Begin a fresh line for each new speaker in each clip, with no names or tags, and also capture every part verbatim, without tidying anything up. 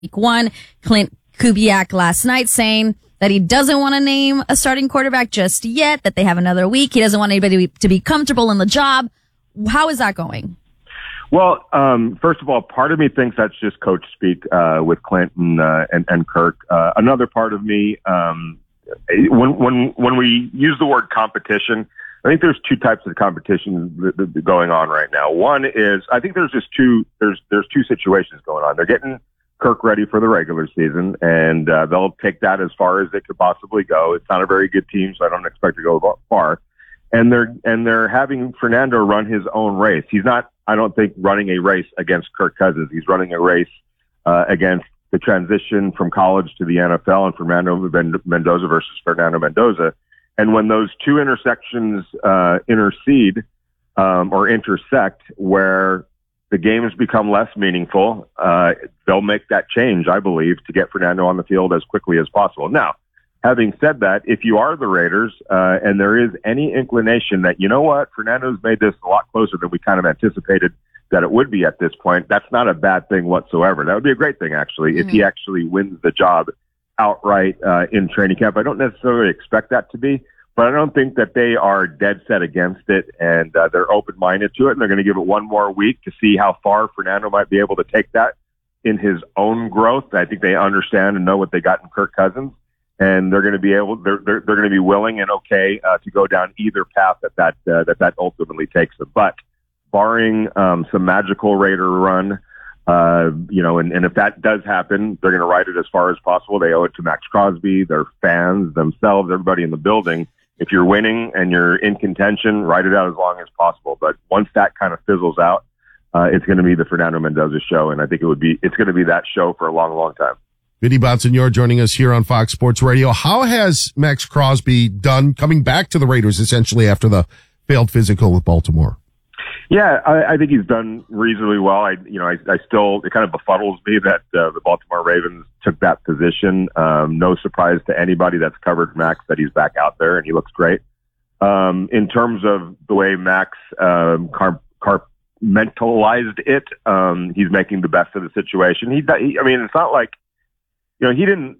week one. Clint Kubiak last night saying that he doesn't want to name a starting quarterback just yet, that they have another week. He doesn't want anybody to be, to be comfortable in the job. How is that going?
Well, um, first of all, part of me thinks that's just coach speak uh, with Clinton uh, and, and Kirk. Uh, another part of me, um, when when when we use the word competition, I think there's two types of competition that, that going on right now. One is I think there's just two there's there's two situations going on. They're getting Kirk ready for the regular season, and uh, they'll take that as far as it could possibly go. It's not a very good team, so I don't expect to go far. And they're and they're having Fernando run his own race. He's not, I don't think, running a race against Kirk Cousins. He's running a race uh, against the transition from college to the N F L and Fernando Mendoza versus Fernando Mendoza. And when those two intersections uh, intercede um, or intersect, where the games become less meaningful, uh, they'll make that change, I believe, to get Fernando on the field as quickly as possible. Now, having said that, if you are the Raiders uh, and there is any inclination that, you know what, Fernando's made this a lot closer than we kind of anticipated that it would be at this point, that's not a bad thing whatsoever. That would be a great thing, actually, mm-hmm. if he actually wins the job outright uh, in training camp. I don't necessarily expect that to be, but I don't think that they are dead set against it, and uh, they're open-minded to it, and they're going to give it one more week to see how far Fernando might be able to take that in his own growth. I think they understand and know what they got in Kirk Cousins, and they're going to be able, they're they're, they're going to be willing and okay uh, to go down either path that that uh, that that ultimately takes them. But barring um, some magical Raider run, uh, you know, and, and if that does happen, they're going to ride it as far as possible. They owe it to Max Crosby, their fans, themselves, everybody in the building. If you're winning and you're in contention, ride it out as long as possible. But once that kind of fizzles out, uh, it's going to be the Fernando Mendoza show. And I think it would be, it's going to be that show for a long, long time.
Vinny Bonsignore joining us here on Fox Sports Radio. How has Max Crosby done coming back to the Raiders essentially after the failed physical with Baltimore?
Yeah, I, I think he's done reasonably well. I, you know, I, I still, it kind of befuddles me that uh, the Baltimore Ravens took that position. Um, no surprise to anybody that's covered Max that he's back out there and he looks great. Um, in terms of the way Max um, car, compartmentalized it, um, he's making the best of the situation. He, he, I mean, it's not like, you know, he didn't.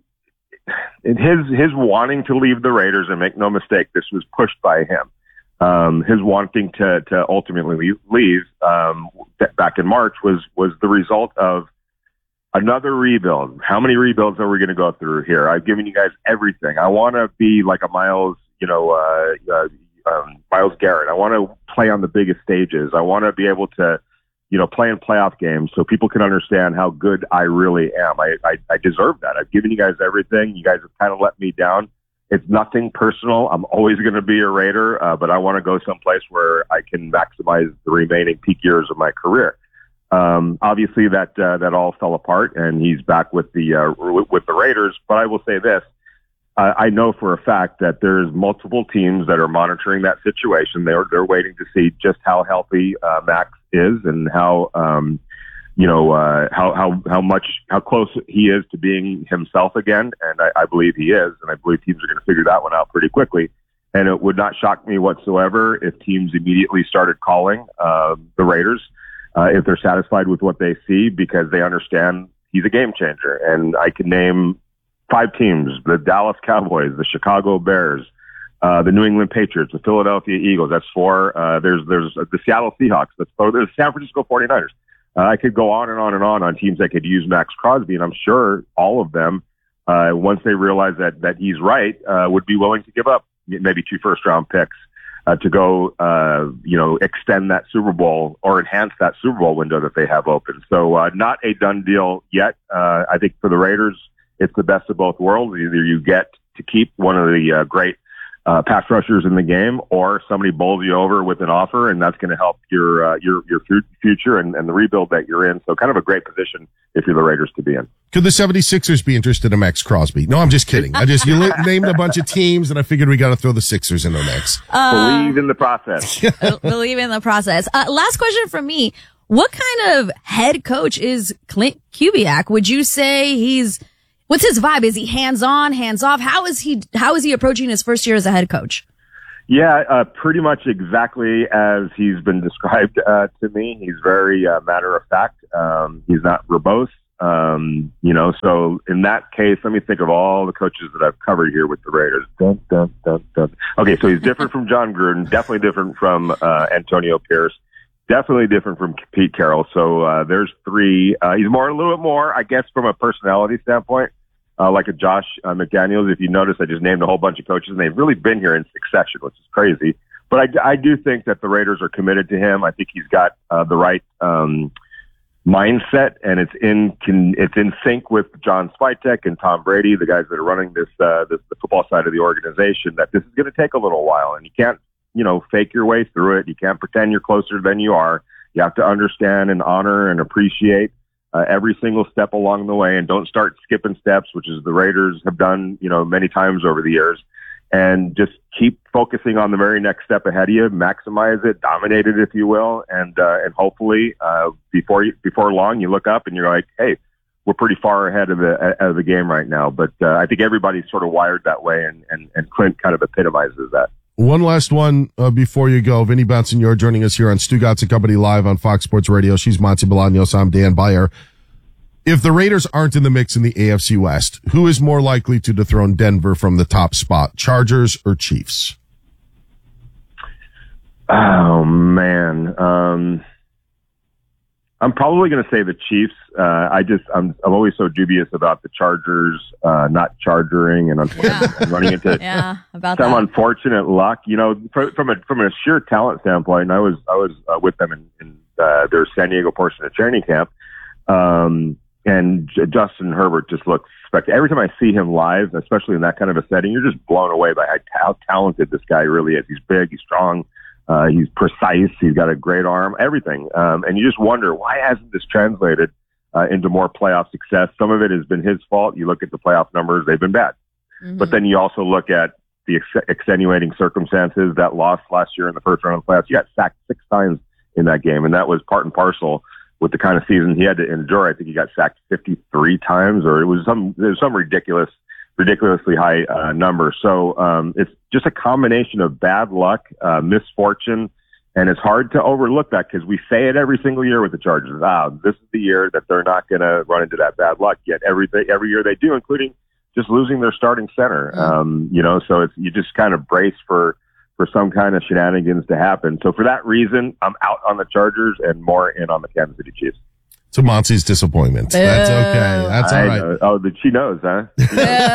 His his wanting to leave the Raiders, and make no mistake, this was pushed by him. Um, his wanting to, to ultimately leave um, back in March was, was the result of another rebuild. How many rebuilds are we going to go through here? I've given you guys everything. I want to be like a Miles, you know, uh, uh, um, Myles Garrett. I want to play on the biggest stages. I want to be able to, you know, play in playoff games so people can understand how good I really am. I, I, I deserve that. I've given you guys everything. You guys have kind of let me down. It's nothing personal. I'm always going to be a Raider, uh, but I want to go someplace where I can maximize the remaining peak years of my career. Um, obviously, that uh, that all fell apart, and he's back with the uh, with the Raiders. But I will say this: uh, I know for a fact that there's multiple teams that are monitoring that situation. They're they're waiting to see just how healthy uh, Max is and how. Um, you know, uh, how, how, how much, how close he is to being himself again. And I, I believe he is. And I believe teams are going to figure that one out pretty quickly. And it would not shock me whatsoever if teams immediately started calling, uh, the Raiders, uh, if they're satisfied with what they see, because they understand he's a game changer. And I can name five teams: the Dallas Cowboys, the Chicago Bears, uh, the New England Patriots, the Philadelphia Eagles. That's four. Uh, there's, there's the Seattle Seahawks. That's four. There's San Francisco forty-niners. Uh, I could go on and on and on on teams that could use Max Crosby, and I'm sure all of them, uh, once they realize that, that he's right, uh, would be willing to give up maybe two first round picks, uh, to go, uh, you know, extend that Super Bowl or enhance that Super Bowl window that they have open. So, uh, not a done deal yet. Uh, I think for the Raiders, it's the best of both worlds. Either you get to keep one of the, uh, great, Uh, pass rushers in the game, or somebody bowls you over with an offer, and that's going to help your uh, your your future and, and the rebuild that you're in. So kind of a great position if you're the Raiders to be in.
Could the seventy-sixers be interested in Max Crosby? No, I'm just kidding. I just, you named a bunch of teams, and I figured we got to throw the Sixers in the mix.
Uh, Believe in the process.
Believe in the process. Uh, last question from me. What kind of head coach is Clint Kubiak? Would you say he's, what's his vibe? Is he hands-on, hands-off? How is he, how is he approaching his first year as a head coach?
Yeah, uh, pretty much exactly as he's been described uh, to me. He's very uh, matter of fact. Um, he's not verbose. Um, you know, so in that case, let me think of all the coaches that I've covered here with the Raiders. Dun, dun, dun, dun. Okay, so he's different from John Gruden, definitely different from uh, Antonio Pierce, definitely different from Pete Carroll. So uh, there's three. Uh, he's more, a little bit more, I guess, from a personality standpoint, uh, like a Josh uh, McDaniels. If you notice, I just named a whole bunch of coaches, and they've really been here in succession, which is crazy. But I, I do think that the Raiders are committed to him. I think he's got uh, the right um, mindset, and it's in can, it's in sync with John Spytek and Tom Brady, the guys that are running this, uh, this the football side of the organization. That this is going to take a little while, and you can't you know fake your way through it. You can't pretend you're closer than you are. You have to understand and honor and appreciate uh, every single step along the way, and don't start skipping steps, which is the Raiders have done you know many times over the years. And just keep focusing on the very next step ahead of you, maximize it, dominate it, if you will, and uh, and hopefully uh, before you, before long you look up and you're like, hey, we're pretty far ahead of the of the game right now. But uh, I think everybody's sort of wired that way, and and, and Clint kind of epitomizes that.
One last one uh, before you go. Vinny Bonsignore joining us here on Stugotz and Company live on Fox Sports Radio. She's Monty Bolaños. I'm Dan Beyer. If the Raiders aren't in the mix in the A F C West, who is more likely to dethrone Denver from the top spot, Chargers or Chiefs?
Oh, man. Um, I'm probably going to say the Chiefs. Uh, I just, I'm, I'm always so dubious about the Chargers, uh, not chargering and,
Yeah.
and running into
Yeah, about
some
that.
unfortunate luck. You know, from, from a, from a sheer talent standpoint, and I was, I was uh, with them in, in uh, their San Diego portion of training camp. Um, And J- Justin Herbert just looks spectacular. Every time I see him live, especially in that kind of a setting, you're just blown away by how, how talented this guy really is. He's big, he's strong, uh, he's precise, he's got a great arm, everything. Um, and you just wonder, why hasn't this translated uh, into more playoff success? Some of it has been his fault. You look at the playoff numbers, they've been bad. Mm-hmm. But then you also look at the ex- extenuating circumstances. That loss last year in the first round of the playoffs, you got sacked six times in that game, and that was part and parcel with the kind of season he had to endure. I think he got sacked fifty-three times, or it was some it was some ridiculous, ridiculously high uh, number. So um, it's just a combination of bad luck, uh, misfortune, and it's hard to overlook that because we say it every single year with the Chargers. Ah, this is the year that they're not going to run into that bad luck. Yet every every year they do, including just losing their starting center. Um, you know, so it's you just kind of brace for. for some kind of shenanigans to happen. So for that reason, I'm out on the Chargers and more in on the Kansas City Chiefs.
To Monty's disappointment.
Boo.
That's okay. That's all
I
right.
know. Oh, the, she knows, huh? She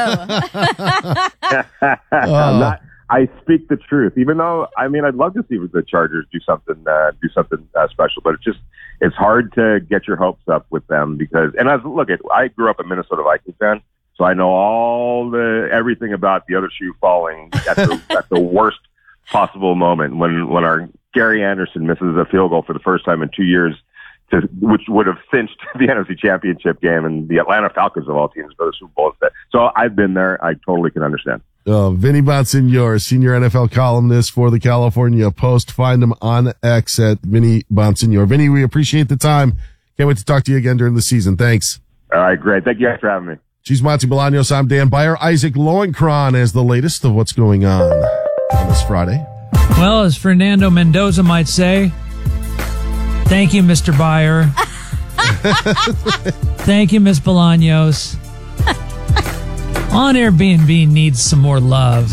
knows. I'm not, I speak the truth, even though, I mean, I'd love to see the Chargers do something, uh, do something uh, special, but it's just, it's hard to get your hopes up with them because, and as look at, I grew up a Minnesota Vikings fan, so I know all the, everything about the other shoe falling at the, at the worst possible moment when, when our Gary Anderson misses a field goal for the first time in two years, to, which would have cinched the N F C Championship game, and the Atlanta Falcons of all teams go to the Super Bowl instead. So I've been there. I totally can understand.
Uh, Vinny Bonsignore, senior N F L columnist for the California Post. Find him on X at Vinny Bonsignore. Vinny, we appreciate the time. Can't wait to talk to you again during the season. Thanks.
All right, great. Thank you guys for having me.
She's Monty Bolaños. I'm Dan Beyer. Isaac Lowenkron has the latest of what's going on on this Friday.
Well, as Fernando Mendoza might say, thank you, Mister Beyer. Thank you, Miss Bolaños. On Airbnb needs some more love.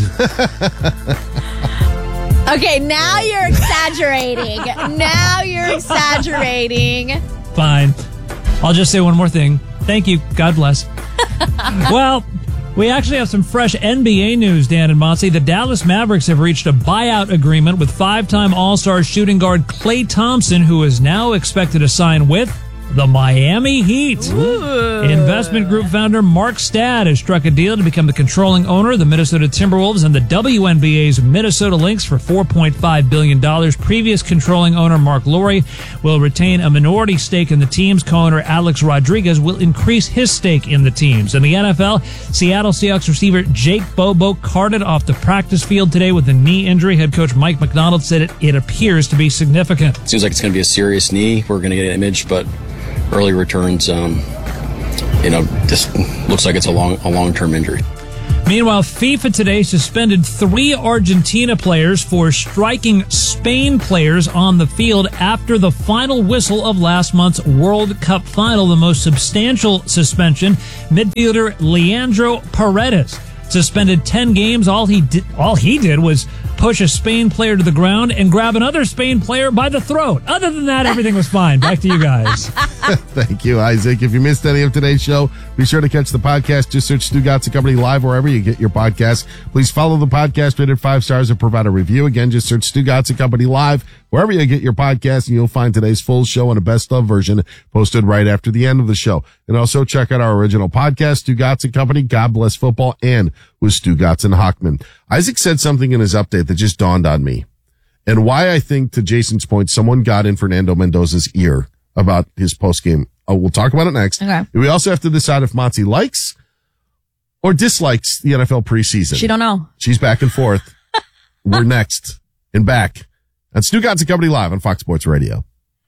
Okay, now you're exaggerating. Now you're exaggerating.
Fine. I'll just say one more thing. Thank you. God bless. Well, we actually have some fresh N B A news, Dan and Monty. The Dallas Mavericks have reached a buyout agreement with five-time All-Star shooting guard Klay Thompson, who is now expected to sign with the Miami Heat.
Ooh.
Investment group founder Mark Stad has struck a deal to become the controlling owner of the Minnesota Timberwolves and the W N B A's Minnesota Lynx for four point five billion dollars. Previous controlling owner Mark Lowry will retain a minority stake in the teams. Co-owner Alex Rodriguez will increase his stake in the teams. In the N F L, Seattle Seahawks receiver Jake Bobo carted off the practice field today with a knee injury. Head coach Mike McDonald said it, it appears to be significant.
Seems like it's going to be a serious knee. We're going to get an image, but early returns, um, you know, just looks like it's a long, a long-term injury.
Meanwhile, FIFA today suspended three Argentina players for striking Spain players on the field after the final whistle of last month's World Cup final, the most substantial suspension. Midfielder Leandro Paredes suspended ten games. All he did, all he did was push a Spain player to the ground and grab another Spain player by the throat. Other than that, everything was fine. Back to you guys.
Thank you, Isaac. If you missed any of today's show, be sure to catch the podcast. Just search Stugotz and Company Live wherever you get your podcasts. Please follow the podcast, rate it five stars, and provide a review. Again, just search Stugotz and Company Live wherever you get your podcast, and you'll find today's full show and a best of version posted right after the end of the show. And also check out our original podcast, Stugotz and Company, God Bless Football, and with Stugotz and Hochman. Isaac said something in his update that just dawned on me, and why I think, to Jason's point, someone got in Fernando Mendoza's ear about his postgame. Oh, we'll talk about it next.
Okay.
We also have to decide if Monty likes or dislikes the N F L preseason.
She don't know.
She's back and forth. We're next and back on Stugotz and Company Live on Fox Sports Radio.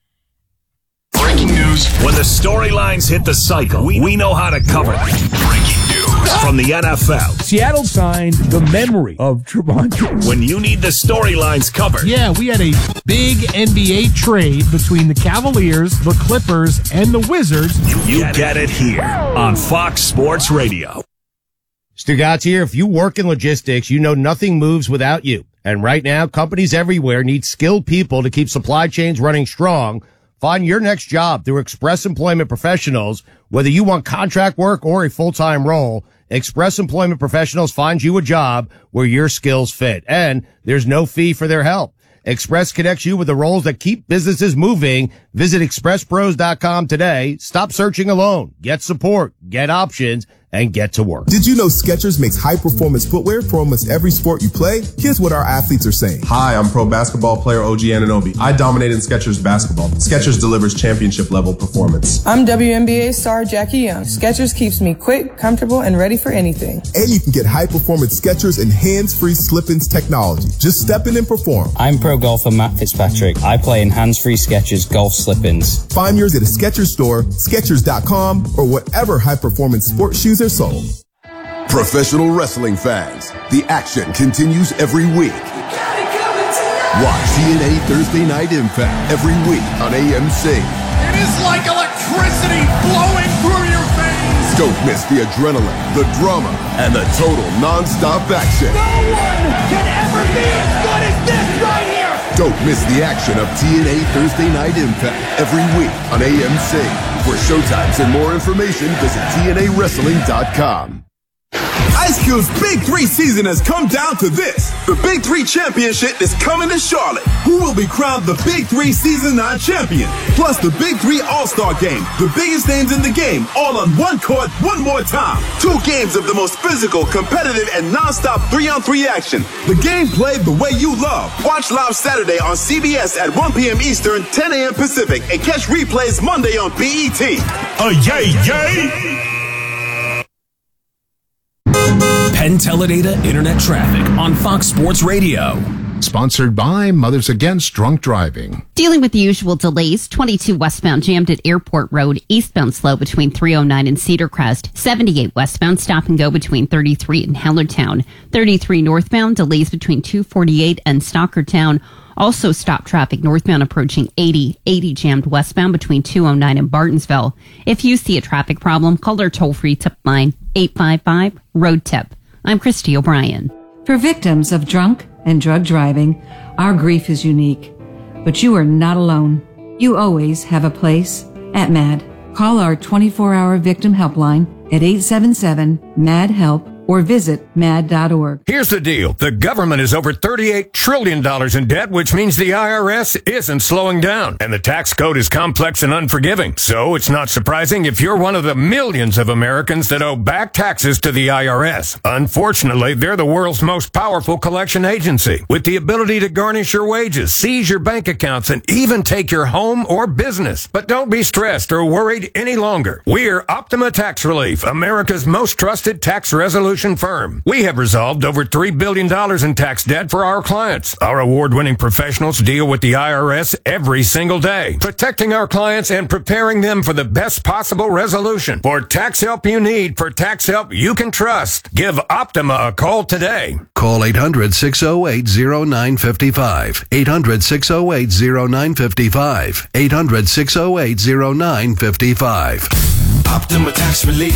Breaking news. When the storylines hit the cycle, we, we know how to cover them. Breaking news from the N F L.
Seattle signed the memory of Trevon.
When you need the storylines covered.
Yeah, we had a big N B A trade between the Cavaliers, the Clippers, and the Wizards.
You, you get, get it here on Fox Sports Radio.
Stugotz here. If you work in logistics, you know nothing moves without you. And right now, companies everywhere need skilled people to keep supply chains running strong. Find your next job through Express Employment Professionals. Whether you want contract work or a full-time role, Express Employment Professionals finds you a job where your skills fit. And there's no fee for their help. Express connects you with the roles that keep businesses moving. Visit express pros dot com today. Stop searching alone. Get support, get options, and get to work.
Did you know Skechers makes high-performance footwear for almost every sport you play? Here's what our athletes are saying.
Hi, I'm pro basketball player O G Anunoby. I dominate in Skechers basketball. Skechers delivers championship-level performance.
I'm W N B A star Jackie Young. Skechers keeps me quick, comfortable, and ready for anything.
And you can get high-performance Skechers and hands-free slip-ins technology. Just step in and perform.
I'm pro golfer Matt Fitzpatrick. I play in hands-free Skechers golf slip-ins.
Find yours at a Skechers store, Skechers dot com, or whatever high-performance sports shoes are sold.
Professional wrestling fans, the action continues every week. Watch T N A Thursday Night Impact every week on A M C.
It is like electricity blowing through your veins.
Don't miss the adrenaline, the drama, and the total non-stop action.
No one can ever be as good as this right here.
Don't miss the action of T N A Thursday Night Impact every week on A M C. For showtimes and more information, visit T N A wrestling dot com.
Ice Cube's Big Three season has come down to this. The Big Three Championship is coming to Charlotte. Who will be crowned the Big Three Season nine champion? Plus the Big Three All-Star Game. The biggest names in the game, all on one court, one more time. Two games of the most physical, competitive, and non-stop three-on-three action. The game played the way you love. Watch live Saturday on C B S at one p.m. Eastern, ten a.m. Pacific, and catch replays Monday on B E T.
Oh, yay, yay! Penn Teledata Internet Traffic on Fox Sports Radio.
Sponsored by Mothers Against Drunk Driving.
Dealing with the usual delays, twenty-two westbound jammed at Airport Road, eastbound slow between three oh nine and Cedar Crest, seventy-eight westbound stop and go between thirty-three and Hellertown, thirty-three northbound delays between two forty-eight and Stockertown. Also stop traffic northbound approaching eighty, eighty jammed westbound between two oh nine and Bartonsville. If you see a traffic problem, call our toll-free tip line eight five five, road tip. I'm Christy O'Brien.
For victims of drunk and drug driving, our grief is unique. But you are not alone. You always have a place at MAD. Call our twenty-four hour victim helpline at eight seven seven, M A D, HELP or visit mad dot org.
Here's the deal. The government is over thirty-eight trillion dollars in debt, which means the I R S isn't slowing down. And the tax code is complex and unforgiving. So it's not surprising if you're one of the millions of Americans that owe back taxes to the I R S. Unfortunately, they're the world's most powerful collection agency, with the ability to garnish your wages, seize your bank accounts, and even take your home or business. But don't be stressed or worried any longer. We're Optima Tax Relief, America's most trusted tax resolution resolution firm. We have resolved over three billion dollars in tax debt for our clients. Our award-winning professionals deal with the I R S every single day, protecting our clients and preparing them for the best possible resolution. For tax help you need, for tax help you can trust, give Optima a call today.
Call eight hundred, six oh eight, oh nine five five. eight hundred, six oh eight, oh nine five five. eight hundred, six oh eight, oh nine five five.
Optima Tax Relief.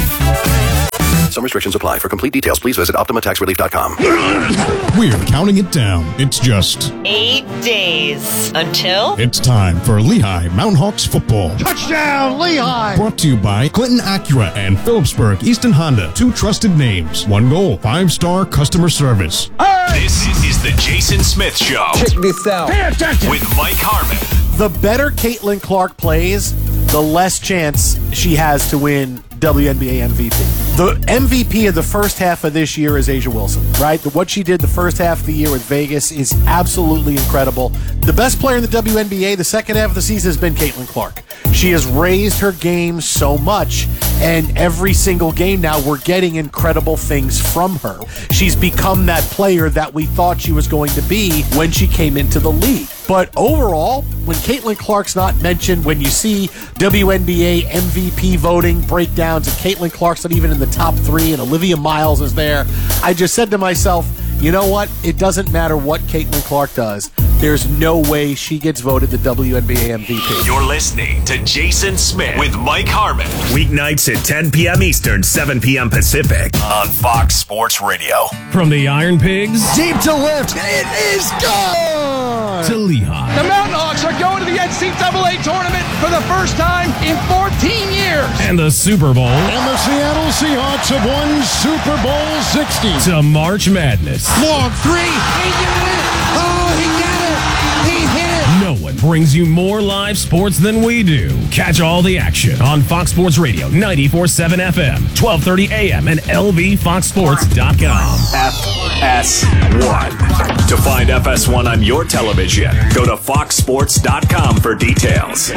Some restrictions apply. For complete details, please visit optima tax relief dot com.
We're counting it down. It's just
eight days until
it's time for Lehigh Mountain Hawks football.
Touchdown, Lehigh!
Brought to you by Clinton Acura and Phillipsburg Easton Honda. Two trusted names. One goal. Five-star customer service.
Hey! This is the Jason Smith Show.
Check this out.
Pay attention. With Mike Harmon.
The better Caitlin Clark plays, the less chance she has to win W N B A M V P. The M V P of the first half of this year is A'ja Wilson, right? What she did the first half of the year with Vegas is absolutely incredible. The best player in the W N B A the second half of the season has been Caitlin Clark. She has raised her game so much, and every single game now we're getting incredible things from her. She's become that player that we thought she was going to be when she came into the league. But overall, when Caitlin Clark's not mentioned, when you see W N B A M V P voting breakdowns and Caitlin Clark's not even in the top three and Olivia Miles is there, I just said to myself, you know what? It doesn't matter what Caitlin Clark does. There's no way she gets voted the W N B A M V P.
You're listening to Jason Smith with Mike Harmon. Weeknights at ten p.m. Eastern, seven p.m. Pacific on Fox Sports Radio.
From the Iron Pigs
Deep to left. It is gone.
to Lehigh.
The Mountain Hawks are going to the N C double A tournament for the first time in fourteen years.
And the Super Bowl.
And the Seattle Seahawks have won Super Bowl sixty.
To March Madness.
Long three. He got it. Oh, he got it. He hit it.
No one brings you more live sports than we do. Catch all the action on Fox Sports Radio, ninety-four point seven F M, twelve thirty A M, and L V fox sports dot com.
F S one. To find F S one on your television, go to fox sports dot com for details.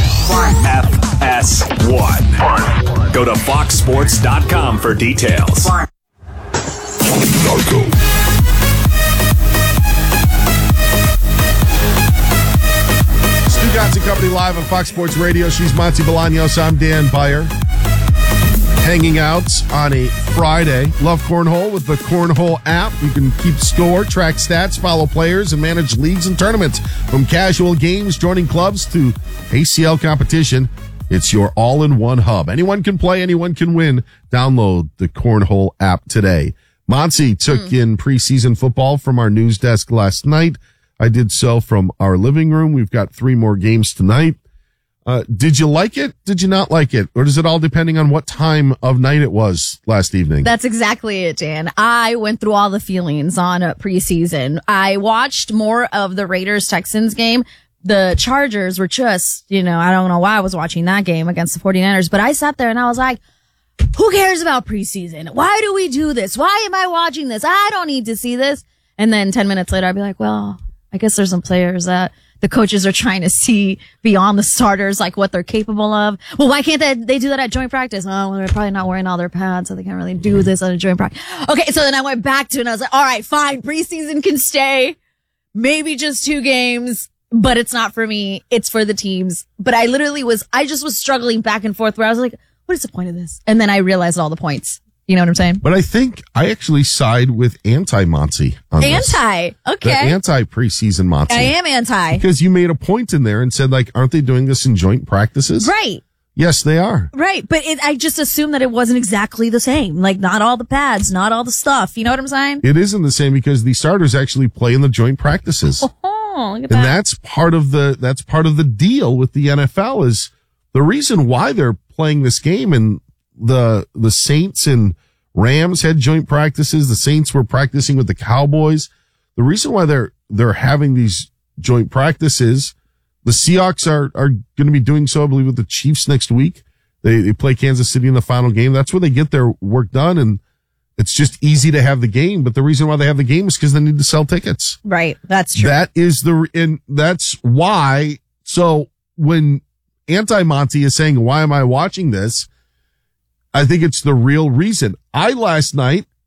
F S one. Go to fox sports dot com for details.
Stugotz and Company live on Fox Sports Radio. She's Monty Bolaños. I'm Dan Beyer. Hanging out on a Friday. Love Cornhole with the Cornhole app. You can keep score, track stats, follow players, and manage leagues and tournaments. From casual games, joining clubs, to A C L competition, it's your all-in-one hub. Anyone can play, anyone can win. Download the Cornhole app today. Monty took mm. in preseason football from our news desk last night. I did so from our living room. We've got three more games tonight. Uh, did you like it? Did you not like it? Or does it all depending on what time of night it was last evening?
That's exactly it, Dan. I went through all the feelings on uh, preseason. I watched more of the Raiders-Texans game. The Chargers were just, you know, I don't know why I was watching that game against the 49ers, but I sat there and I was like, who cares about preseason? Why do we do this? Why am I watching this? I don't need to see this. And then ten minutes later, I'd be like, well, I guess there's some players that the coaches are trying to see beyond the starters, like what they're capable of. Well, why can't they, they do that at joint practice? Oh, well, they're probably not wearing all their pads, so they can't really do this at a joint practice. Okay, so then I went back to it and I was like, all right, fine, preseason can stay. Maybe just two games, but it's not for me. It's for the teams. But I literally was, I just was struggling back and forth where I was like, what is the point of this? And then I realized all the points. You know what I'm saying?
But I think I actually side with anti-Monty on this.
Anti. Okay.
The anti-preseason Monty.
I am anti.
Because you made a point in there and said, like, aren't they doing this in joint practices?
Right.
Yes, they are.
Right. But it, I just assumed that it wasn't exactly the same. Like, not all the pads, not all the stuff. You know what I'm saying?
It isn't the same because the starters actually play in the joint practices.
Oh, look at
and
that.
And that's part of the, that's part of the deal with the N F L is the reason why they're playing this game, and the, the Saints and Rams had joint practices. The Saints were practicing with the Cowboys. The reason why they're, they're having these joint practices, the Seahawks are, are going to be doing so, I believe, with the Chiefs next week. They, they play Kansas City in the final game. That's where they get their work done. And it's just easy to have the game. But the reason why they have the game is because they need to sell tickets.
Right. That's true.
That is the, and that's why. So when Anti-Monty is saying, why am I watching this? I think it's the real reason. I last night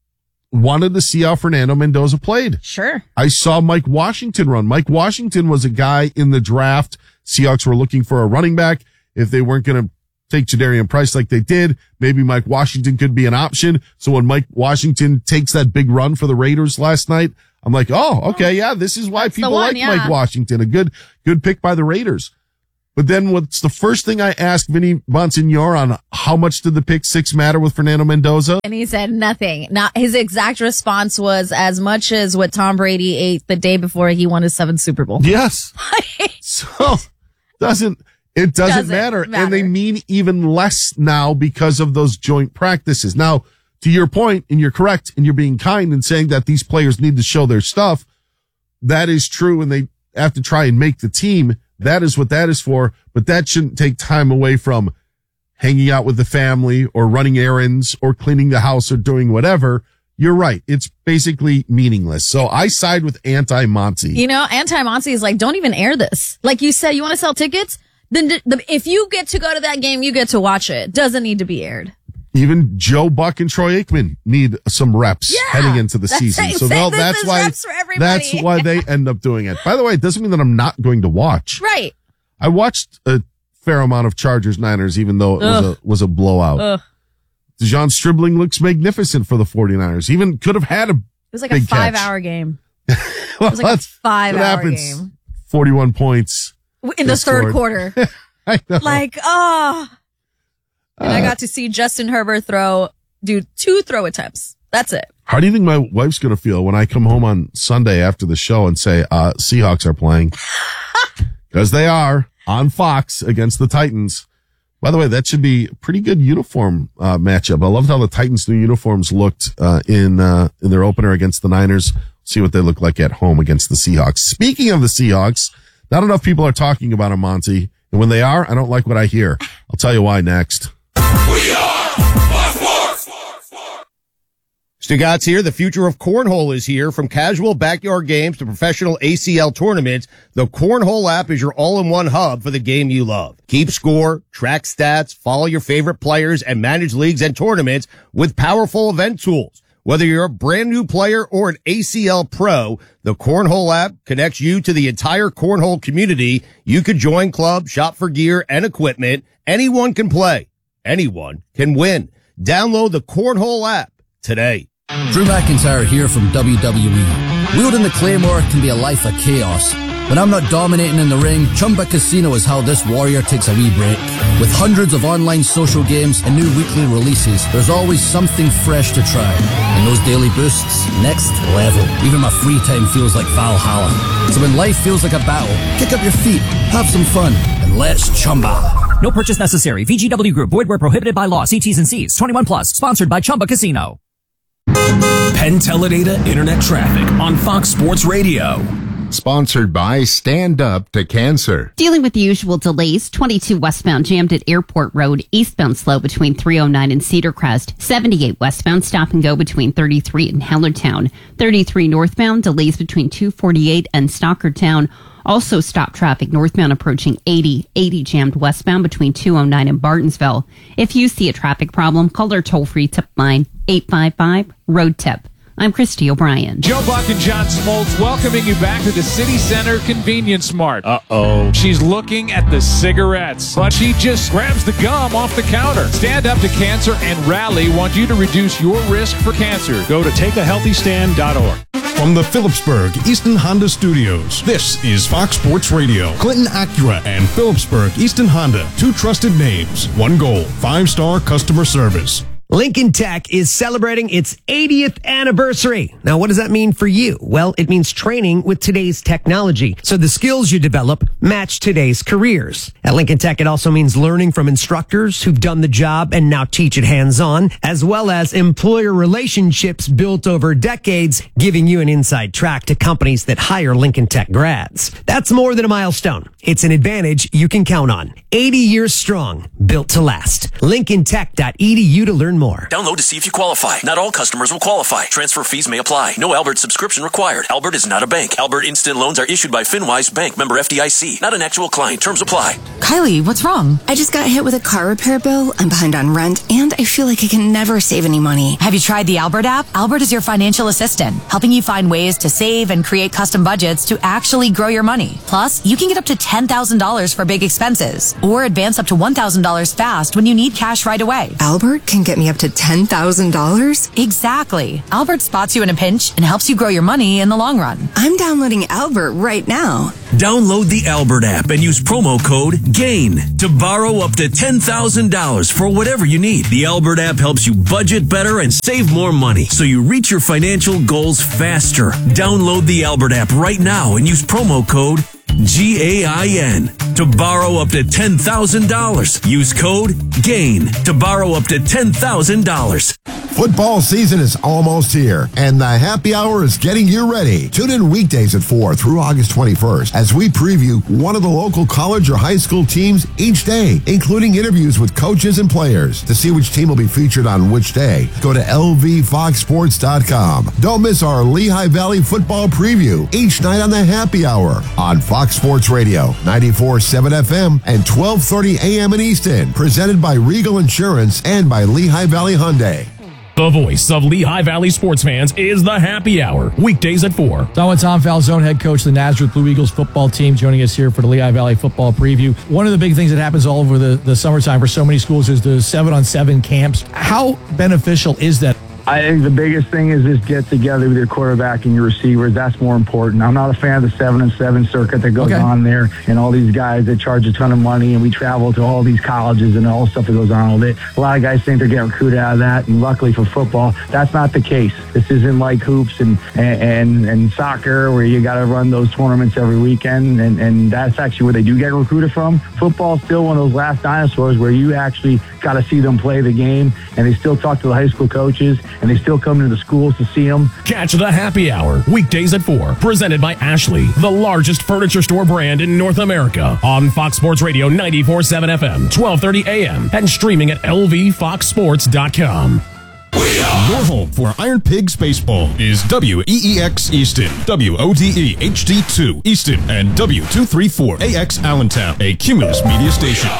wanted to see how Fernando Mendoza played.
Sure.
I saw Mike Washington run. Mike Washington was a guy in the draft. Seahawks were looking for a running back. If they weren't going to take Jadarian Price like they did, maybe Mike Washington could be an option. So when Mike Washington takes that big run for the Raiders last night, I'm like, oh, okay, yeah, this is why people
one,
like
yeah.
Mike Washington. A good, good pick by the Raiders. But then what's the first thing I asked Vinny Bonsignor on how much did the pick six matter with Fernando Mendoza?
And he said nothing. Not his exact response was as much as what Tom Brady ate the day before he won his seventh Super Bowl.
Yes. So doesn't it doesn't,
Doesn't
matter.
matter.
And they mean even less now because of those joint practices. Now, to your point, and you're correct, and you're being kind in saying that these players need to show their stuff. That is true, and they have to try and make the team. That is what that is for, but that shouldn't take time away from hanging out with the family or running errands or cleaning the house or doing whatever. You're right. It's basically meaningless. So I side with anti-Monty.
You know, anti-Monty is like, don't even air this. Like you said, you want to sell tickets? Then the, the, if you get to go to that game, you get to watch it. Doesn't need to be aired.
Even Joe Buck and Troy Aikman need some reps
Yeah,
heading into the
that's
season.
it.
So
Say
they'll-
this
that's
is
why
reps for everybody.
that's why they end up doing it. By the way, it doesn't mean that I'm not going to watch.
Right.
I watched a fair amount of Chargers Niners, even though it was
Ugh.
a was a blowout.
Ugh.
DeJon Stribling looks magnificent for the 49ers. Even could have had a
It was like a
big
five
catch.
hour game.
Well,
It was like a
that's
five
what
hour
happens.
game.
forty-one points
In the
They
third
scored.
quarter.
I know.
Like, oh. And I
Uh,
got to see Justin Herbert throw, do two throw attempts. That's it.
How do you think my wife's going to feel when I come home on Sunday after the show and say, uh, Seahawks are playing? Because they are on Fox against the Titans. By the way, that should be a pretty good uniform, uh, matchup. I loved how the Titans' new uniforms looked, uh, in, uh, in their opener against the Niners. See what they look like at home against the Seahawks. Speaking of the Seahawks, not enough people are talking about them, Monty. And when they are, I don't like what I hear. I'll tell you why next.
Stugatz here. The future of cornhole is here. From casual backyard games to professional A C L tournaments, the Cornhole app is your all-in-one hub for the game you love. Keep score, track stats, follow your favorite players, and manage leagues and tournaments with powerful event tools. Whether you're a brand new player or an A C L pro, the Cornhole app connects you to the entire cornhole community. You could join clubs, shop for gear and equipment. Anyone can play. Anyone can win. Download the Cornhole app today.
Drew McIntyre here from W W E. Wielding the Claymore can be a life of chaos. When I'm not dominating in the ring, Chumba Casino is how this warrior takes a wee break. With hundreds of online social games and new weekly releases, there's always something fresh to try. And those daily boosts, next level. Even my free time feels like Valhalla. So when life feels like a battle, kick up your feet, have some fun, and let's Chumba.
No purchase necessary. V G W Group. Void where prohibited by law. See T's and C's. twenty-one plus. Sponsored by Chumba Casino.
Penn Teledata Internet Traffic on Fox Sports Radio.
Sponsored by Stand Up to Cancer.
Dealing with the usual delays, twenty-two westbound jammed at Airport Road, eastbound slow between three oh nine and Cedar Crest, seventy-eight westbound stop and go between thirty-three and Hellertown, thirty-three northbound delays between two forty-eight and Stockertown. Also stop traffic northbound approaching eighty, eighty jammed westbound between two oh nine and Bartonsville. If you see a traffic problem, call our toll-free tip line eight five five, road tip. I'm Christy O'Brien.
Joe Buck and John Smoltz welcoming you back to the City Center Convenience Mart.
Uh-oh.
She's looking at the cigarettes, but she just grabs the gum off the counter. Stand Up to Cancer and Rally want you to reduce your risk for cancer. Go to take a healthy stand dot org.
From the Phillipsburg Easton Honda Studios, this is Fox Sports Radio. Clinton Acura and Phillipsburg Easton Honda, two trusted names, one goal, five-star customer service.
Lincoln Tech is celebrating its eightieth anniversary. Now, what does that mean for you? Well, it means training with today's technology, so the skills you develop match today's careers. At Lincoln Tech, it also means learning from instructors who've done the job and now teach it hands-on, as well as employer relationships built over decades, giving you an inside track to companies that hire Lincoln Tech grads. That's more than a milestone. It's an advantage you can count on. eighty years strong, built to last. lincoln tech dot e d u to learn more.
Download to see if you qualify. Not all customers will qualify. Transfer fees may apply. No Albert subscription required. Albert is not a bank. Albert Instant Loans are issued by FinWise Bank, member F D I C. Not an actual client. Terms apply.
Kylie, what's wrong? I just got hit with a car repair bill. I'm behind on rent, and I feel like I can never save any money.
Have you tried the Albert app? Albert is your financial assistant, helping you find ways to save and create custom budgets to actually grow your money. Plus, you can get up to ten thousand dollars for big expenses, or advance up to one thousand dollars fast when you need cash right away.
Albert can get me up to ten thousand dollars?
Exactly. Albert spots you in a pinch and helps you grow your money in the long run.
I'm downloading Albert right now.
Download the Albert app and use promo code GAIN to borrow up to ten thousand dollars for whatever you need. The Albert app helps you budget better and save more money so you reach your financial goals faster. Download the Albert app right now and use promo code G A I N to borrow up to ten thousand dollars. Use code GAIN to borrow up to ten thousand dollars.
Football season is almost here, and the happy hour is getting you ready. Tune in weekdays at four through August twenty-first as we preview one of the local college or high school teams each day, including interviews with coaches and players. To see which team will be featured on which day, go to L V fox sports dot com. Don't miss our Lehigh Valley football preview each night on the happy hour on Fox Sports Radio, ninety-four point seven F M and twelve thirty A M in Easton. Presented by Regal Insurance and by Lehigh Valley Hyundai.
The voice of Lehigh Valley sports fans is the Happy Hour, weekdays at four.
Tom and Tom Falzone, head coach of the Nazareth Blue Eagles football team, joining us here for the Lehigh Valley football preview. One of the big things that happens all over the, the summertime for so many schools is the seven-on-seven camps. How beneficial is that?
I think the biggest thing is just get together with your quarterback and your receivers. That's more important. I'm not a fan of the seven and seven circuit that goes okay. on there, and all these guys that charge a ton of money, and we travel to all these colleges and all the stuff that goes on all day. A lot of guys think they're getting recruited out of that, and luckily for football, that's not the case. This isn't like hoops and and, and, and soccer where you got to run those tournaments every weekend, and, and that's actually where they do get recruited from. Football is still one of those last dinosaurs where you actually got to see them play the game, and they still talk to the high school coaches, and they still come to the schools to see them.
Catch the Happy Hour, weekdays at four, presented by Ashley, the largest furniture store brand in North America, on Fox Sports Radio ninety-four point seven F M, twelve thirty A M, and streaming at L V fox sports dot com.
Your home for Iron Pigs Baseball is W E E X Easton, W O D E H D two Easton, and W two thirty-four A X Allentown, a Cumulus media station.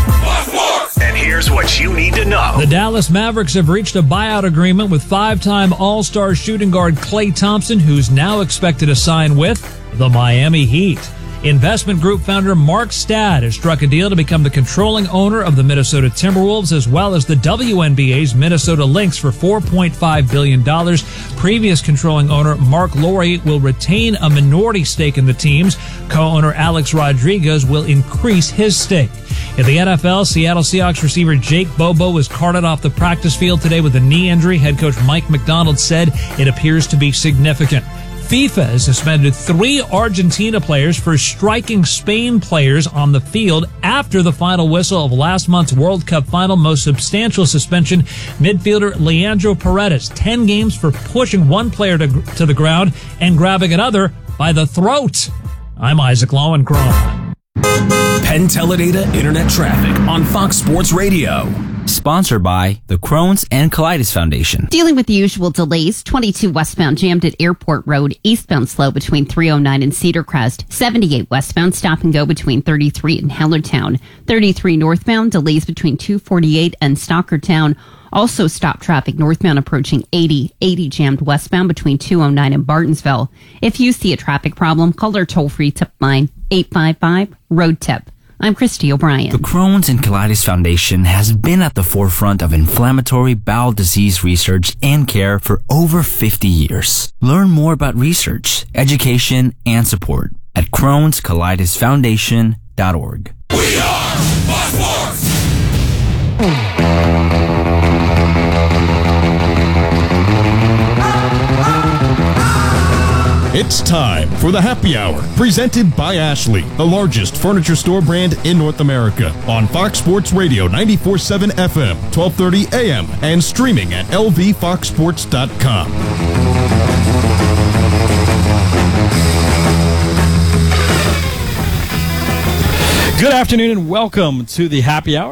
And here's what you need to know.
The Dallas Mavericks have reached a buyout agreement with five-time All-Star shooting guard Klay Thompson, who's now expected to sign with the Miami Heat. Investment group founder Mark Stad has struck a deal to become the controlling owner of the Minnesota Timberwolves as well as the W N B A's Minnesota Lynx for four point five billion dollars. Previous controlling owner Mark Lowry will retain a minority stake in the teams. Co-owner Alex Rodriguez will increase his stake. In the N F L, Seattle Seahawks receiver Jake Bobo was carted off the practice field today with a knee injury. Head coach Mike McDonald said it appears to be significant. FIFA has suspended three Argentina players for striking Spain players on the field after the final whistle of last month's World Cup final. Most substantial suspension, midfielder Leandro Paredes, ten games for pushing one player to, to the ground and grabbing another by the throat. I'm Isaac Lowenkron.
Penn Teledata Internet Traffic on Fox Sports Radio.
Sponsored by the Crohn's and Colitis Foundation.
Dealing with the usual delays, twenty-two westbound jammed at Airport Road, eastbound slow between three oh nine and Cedar Crest, seventy-eight westbound stop and go between thirty-three and Hellertown, thirty-three northbound delays between two forty-eight and Stockertown. Also stop traffic northbound approaching eighty, eighty jammed westbound between two oh nine and Bartonsville. If you see a traffic problem, call our toll-free tip line eight five five, road tip. I'm Christy O'Brien.
The Crohn's and Colitis Foundation has been at the forefront of inflammatory bowel disease research and care for over fifty years. Learn more about research, education, and support at crohns colitis foundation dot org.
We are Fox Sports!
It's time for the Happy Hour, presented by Ashley, the largest furniture store brand in North America, on Fox Sports Radio ninety-four point seven F M, twelve thirty A M, and streaming at L V fox sports dot com.
Good afternoon and welcome to the Happy Hour.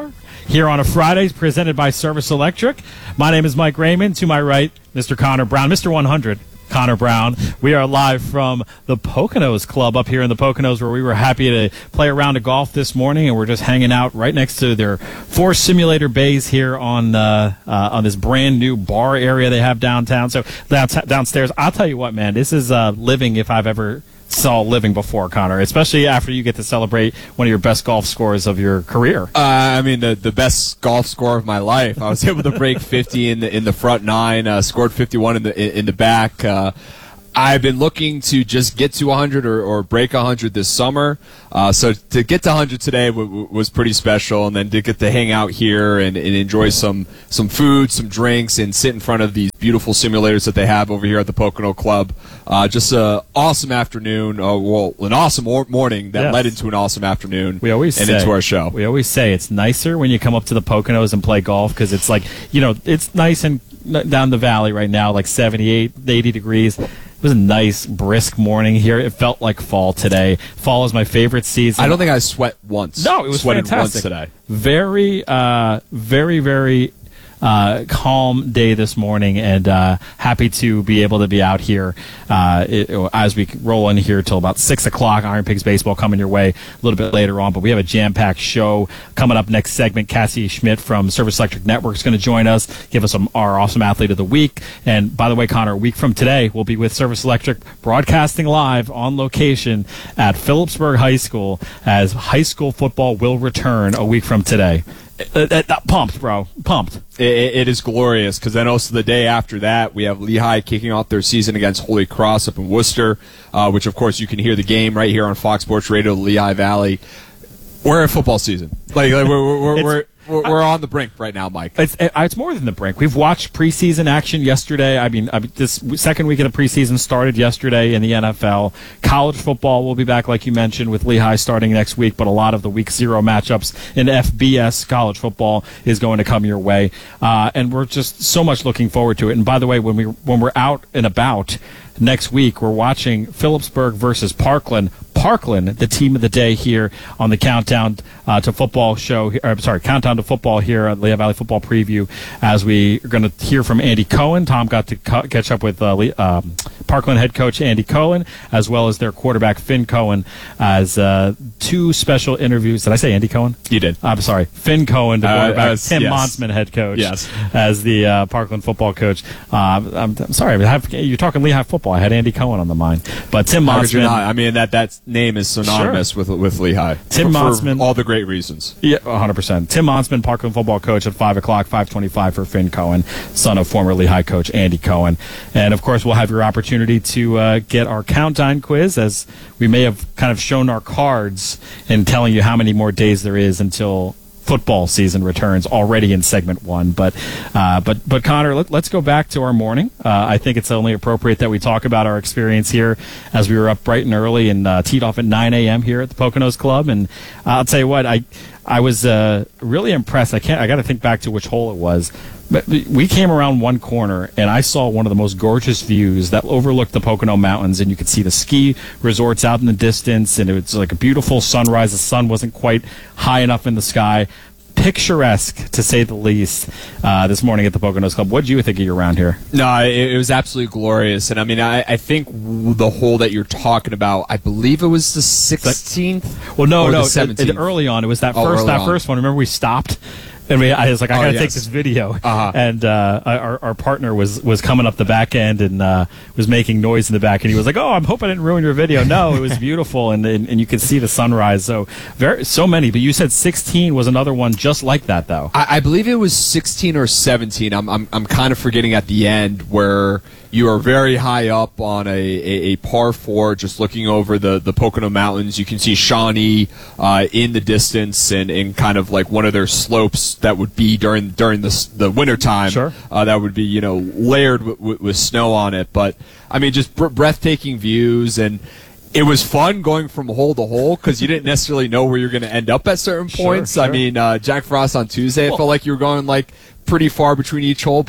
here on a Friday, presented by Service Electric. My name is Mike Raymond. To my right, Mister Connor Brown, Mister one hundred. Connor Brown. We are live from the Poconos Club up here in the Poconos, where we were happy to play a round of golf this morning, and we're just hanging out right next to their four simulator bays here on uh, uh, on this brand new bar area they have downtown. So downstairs, I'll tell you what, man, this is uh, living if I've ever saw living before, Connor, especially after you get to celebrate one of your best golf scores of your career.
Uh, I mean, the the best golf score of my life. I was able to break fifty in the in the front nine, uh, scored fifty-one in the in the back. Uh, I've been looking to just get to one hundred or, or break one hundred this summer. Uh, so to get to one hundred today w- w- was pretty special, and then to get to hang out here and, and enjoy some some food, some drinks, and sit in front of these beautiful simulators that they have over here at the Pocono Club. Uh, just an awesome afternoon, uh, well, an awesome or- morning that
yes.
led into an awesome afternoon
we always
and
say,
into our show.
We always say it's nicer when you come up to the Poconos and play golf, because it's like, you know, it's nice and down the valley right now, like seventy-eight, eighty degrees. It was a nice, brisk morning here. It felt like fall today. Fall is my favorite season.
I don't think I sweat once.
No, it was
Sweated
fantastic.
once today.
Very, uh, very, very uh, calm day this morning, and uh, happy to be able to be out here uh, it, as we roll in here till about six o'clock. Iron Pigs baseball coming your way a little bit later on, but we have a jam-packed show coming up next segment. Cassie Schmidt from Service Electric Network is going to join us, give us some, our Awesome Athlete of the Week. And by the way, Connor, a week from today, we'll be with Service Electric broadcasting live on location at Phillipsburg High School as high school football will return a week from today. Uh, uh, uh, pumped, bro. Pumped.
It, it is glorious, because then also the day after that, we have Lehigh kicking off their season against Holy Cross up in Worcester, uh, which, of course, you can hear the game right here on Fox Sports Radio, Lehigh Valley. We're in football season. Like, like we're, we're, we're, we're We're, we're on the brink right now, Mike.
It's it's more than the brink. We've watched preseason action yesterday. I mean, I mean, this second week of the preseason started yesterday in the N F L. College football will be back, like you mentioned, with Lehigh starting next week, but a lot of the week zero matchups in F B S college football is going to come your way. Uh, and we're just so much looking forward to it. And by the way, when, we, when we're out and about next week, we're watching Phillipsburg versus Parkland. Parkland, the team of the day here on the Countdown uh, to Football show. Or, sorry, Countdown to Football here on Lehigh Valley Football Preview, as we are going to hear from Andy Cohen. Tom got to co- catch up with uh, Le- um, Parkland head coach Andy Cohen, as well as their quarterback Finn Cohen, as uh, two special interviews. Did I say Andy Cohen?
You did.
I'm sorry. Finn Cohen, the
Uh,
quarterback,
as-
Tim
yes.
Monsman, head coach,
Yes.
as the uh, Parkland football coach. Uh, I'm, I'm sorry, I have, you're talking Lehigh football. I had Andy Cohen on the mind. But Tim
How could you
Monsman.
not? I mean, that, that name is synonymous with with Lehigh.
Tim
for,
Monsman.
for all the great reasons.
Yeah, one hundred percent. Tim Monsman, Parkland football coach at five o'clock, five twenty-five for Finn Cohen, son of former Lehigh coach Andy Cohen. And, of course, we'll have your opportunity to uh, get our countdown quiz, as we may have kind of shown our cards in telling you how many more days there is until football season returns, already in segment one. But uh, but but Connor, let, let's go back to our morning. Uh, I think it's only appropriate that we talk about our experience here, as we were up bright and early and uh, teed off at nine a.m. here at the Poconos Club. And I'll tell you what, I I was uh, really impressed. I can't. I got to think back to which hole it was. But we came around one corner, and I saw one of the most gorgeous views that overlooked the Pocono Mountains, and you could see the ski resorts out in the distance, and it was like a beautiful sunrise. The sun wasn't quite high enough in the sky. Picturesque, to say the least, uh, this morning at the Poconos Club. What did you think of your round here?
No, it, it was absolutely glorious. And, I mean, I, I think the hole that you're talking about, I believe it was the sixteenth
Well, no,
or
no.
the seventeenth.
It, it, early on, it was that
Oh,
first
early
that
on.
first one. Remember, we stopped? And we, I was like, I
Oh,
gotta
yes.
take this video.
Uh-huh.
And uh, our our partner was, was coming up the back end and uh, was making noise in the back. And he was like, "Oh, I'm hoping I didn't ruin your video." No, it was beautiful, and, and and you could see the sunrise. So very so many. But you said sixteen was another one just like that, though.
I, I believe it was sixteen or seventeen. I'm I'm I'm kind of forgetting at the end, where you are very high up on a, a, a par four, just looking over the, the Pocono Mountains. You can see Shawnee uh, in the distance, and, and kind of like one of their slopes that would be during during the the wintertime.
Sure.
Uh, that would be, you know, layered with, with, with snow on it. But I mean, just br- breathtaking views, and it was fun going from hole to hole, because you didn't necessarily know where you're going to end up at certain points.
Sure,
I
sure.
mean, uh, Jack Frost on Tuesday,
Well-
it felt like you were going like pretty far between each hole, but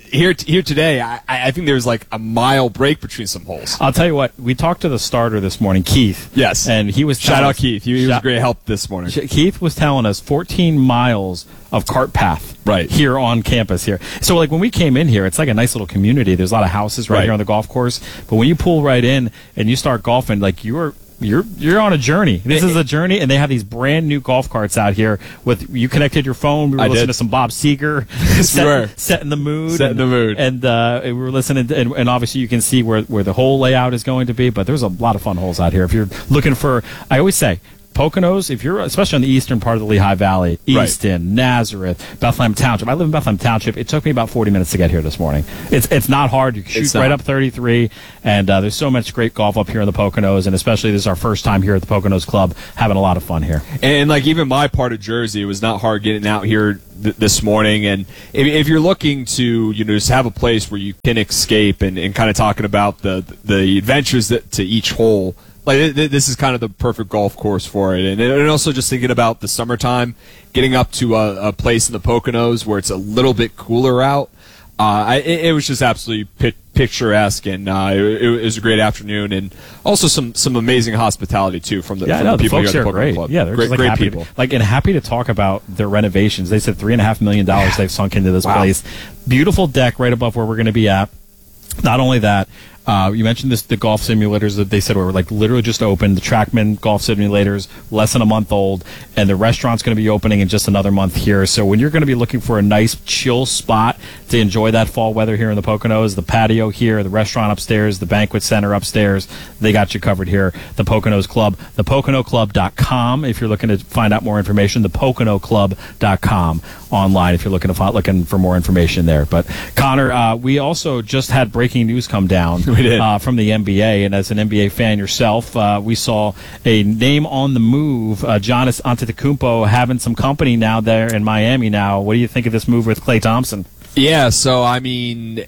here here today, I, I think there's like a mile break between some holes.
I'll tell you what. We talked to the starter this morning, Keith.
Yes,
and he was
shout out
us,
Keith. He, he was a great help this morning.
Keith was telling us fourteen miles of cart path
right
here on campus here. So like when we came in here, it's like a nice little community. There's a lot of houses right,
right.
here on the golf course. But when you pull right in and you start golfing, like you're. You're you're on a journey. This is a journey, and they have these brand new golf carts out here. With you connected your phone, we were
I
listening
did.
to some Bob Seger,
Yes, we were.
set, setting the mood,
Setting
and,
the mood,
and uh, we were listening, to, and, and obviously you can see where where the whole layout is going to be. But there's a lot of fun holes out here. If you're looking for, I always say, Poconos, if you're especially on the eastern part of the Lehigh Valley, Easton, right. Nazareth, Bethlehem Township. I live in Bethlehem Township. It took me about forty minutes to get here this morning. It's it's not hard. You shoot right up thirty-three, and uh, there's so much great golf up here in the Poconos, and especially this is our first time here at the Poconos Club, having a lot of fun here.
And like even my part of Jersey, it was not hard getting out here th- this morning. And if, if you're looking to you know just have a place where you can escape and, and kind of talking about the the adventures that to each hole. Like this is kind of the perfect golf course for it, and, and also just thinking about the summertime, getting up to a, a place in the Poconos where it's a little bit cooler out. Uh, I, it, it was just absolutely pi- picturesque, and uh, it, it was a great afternoon, and also some, some amazing hospitality too from the,
yeah,
from
no,
the people
the folks
here at
are
the Pocono
great.
Club.
Yeah, they're
great,
just like
great
happy
people.
To, like and happy to talk about their renovations. They said three and a half million dollars they've sunk into this
wow.
place. Beautiful deck right above where we're going to be at. Not only that. Uh, you mentioned this, the golf simulators that they said were like literally just opened. The Trackman golf simulators, less than a month old, and the restaurant's going to be opening in just another month here. So when you're going to be looking for a nice chill spot to enjoy that fall weather here in the Poconos, the patio here, the restaurant upstairs, the banquet center upstairs, they got you covered here. The Poconos Club, the pocono club dot com if you're looking to find out more information. The pocono club dot com online if you're looking to find, looking for more information there. But Connor, uh, we also just had breaking news come down.
We did.
Uh, from the N B A, and as an N B A fan yourself, uh, we saw a name on the move, uh, Giannis Antetokounmpo, having some company now there in Miami now. What do you think of this move with Klay Thompson?
Yeah, so I mean,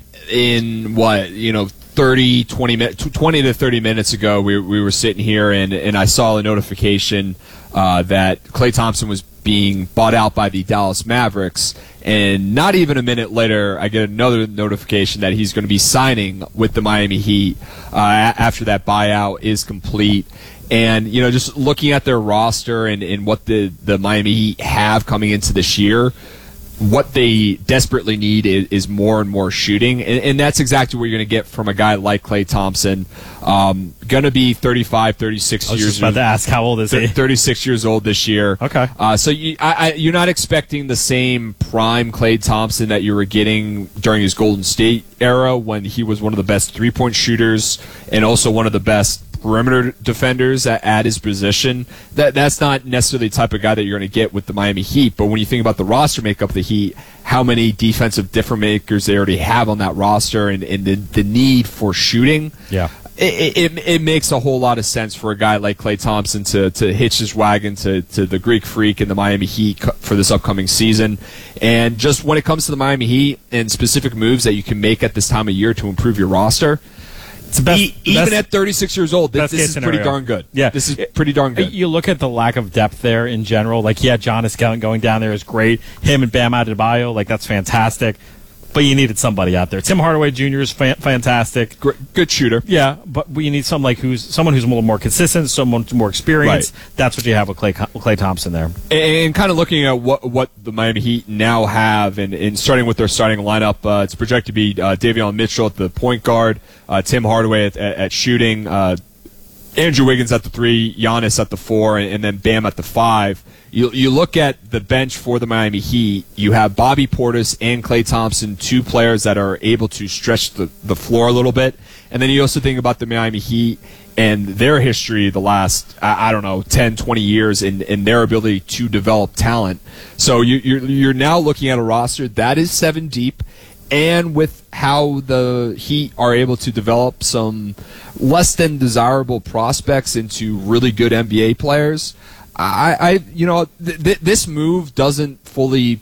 in what, you know, thirty, twenty, twenty to thirty minutes ago, we, we were sitting here, and, and I saw a notification uh, that Klay Thompson was being bought out by the Dallas Mavericks, and not even a minute later, I get another notification that he's going to be signing with the Miami Heat uh, after that buyout is complete. And, you know, just looking at their roster and, and what the, the Miami Heat have coming into this year, what they desperately need is, is more and more shooting, and, and that's exactly what you're going to get from a guy like Klay Thompson. Um, going to be thirty-five, thirty-six
I was
years
just about to ask, how old is he?
thirty-six years old this year.
Okay.
Uh, so you, I, I, you're not expecting the same prime Klay Thompson that you were getting during his Golden State era when he was one of the best three-point shooters and also one of the best perimeter defenders at, at his position. That that's not necessarily the type of guy that you're going to get with the Miami Heat. But when you think about the roster makeup of the Heat, how many defensive difference makers they already have on that roster, and, and the, the need for shooting,
yeah,
it, it it makes a whole lot of sense for a guy like Klay Thompson to to hitch his wagon to to the Greek Freak and the Miami Heat for this upcoming season. And just when it comes to the Miami Heat and specific moves that you can make at this time of year to improve your roster,
it's the best,
e- even
best,
at thirty-six years old, this, this is
scenario.
pretty darn good.
Yeah,
this is pretty darn good.
You look at the lack of depth there in general. Like, yeah, Giannis going down there is great. Him and Bam Adebayo, like, that's fantastic. But you needed somebody out there. Tim Hardaway Junior is fa- fantastic,
Great, good shooter.
Yeah, but you need some like who's someone who's a little more consistent, someone more experienced. Right. That's what you have with Klay, Klay Thompson there.
And, and kind of looking at what what the Miami Heat now have, and, and starting with their starting lineup, uh, it's projected to be uh, Davion Mitchell at the point guard, uh, Tim Hardaway at, at, at shooting, uh, Andrew Wiggins at the three, Giannis at the four, and, and then Bam at the five. You you look at the bench for the Miami Heat, you have Bobby Portis and Klay Thompson, two players that are able to stretch the, the floor a little bit. And then you also think about the Miami Heat and their history the last, I, I don't know, ten, twenty years in, in their ability to develop talent. So you, you're, you're now looking at a roster that is seven deep, and with how the Heat are able to develop some less than desirable prospects into really good N B A players, I, I you know, th- th- this move doesn't fully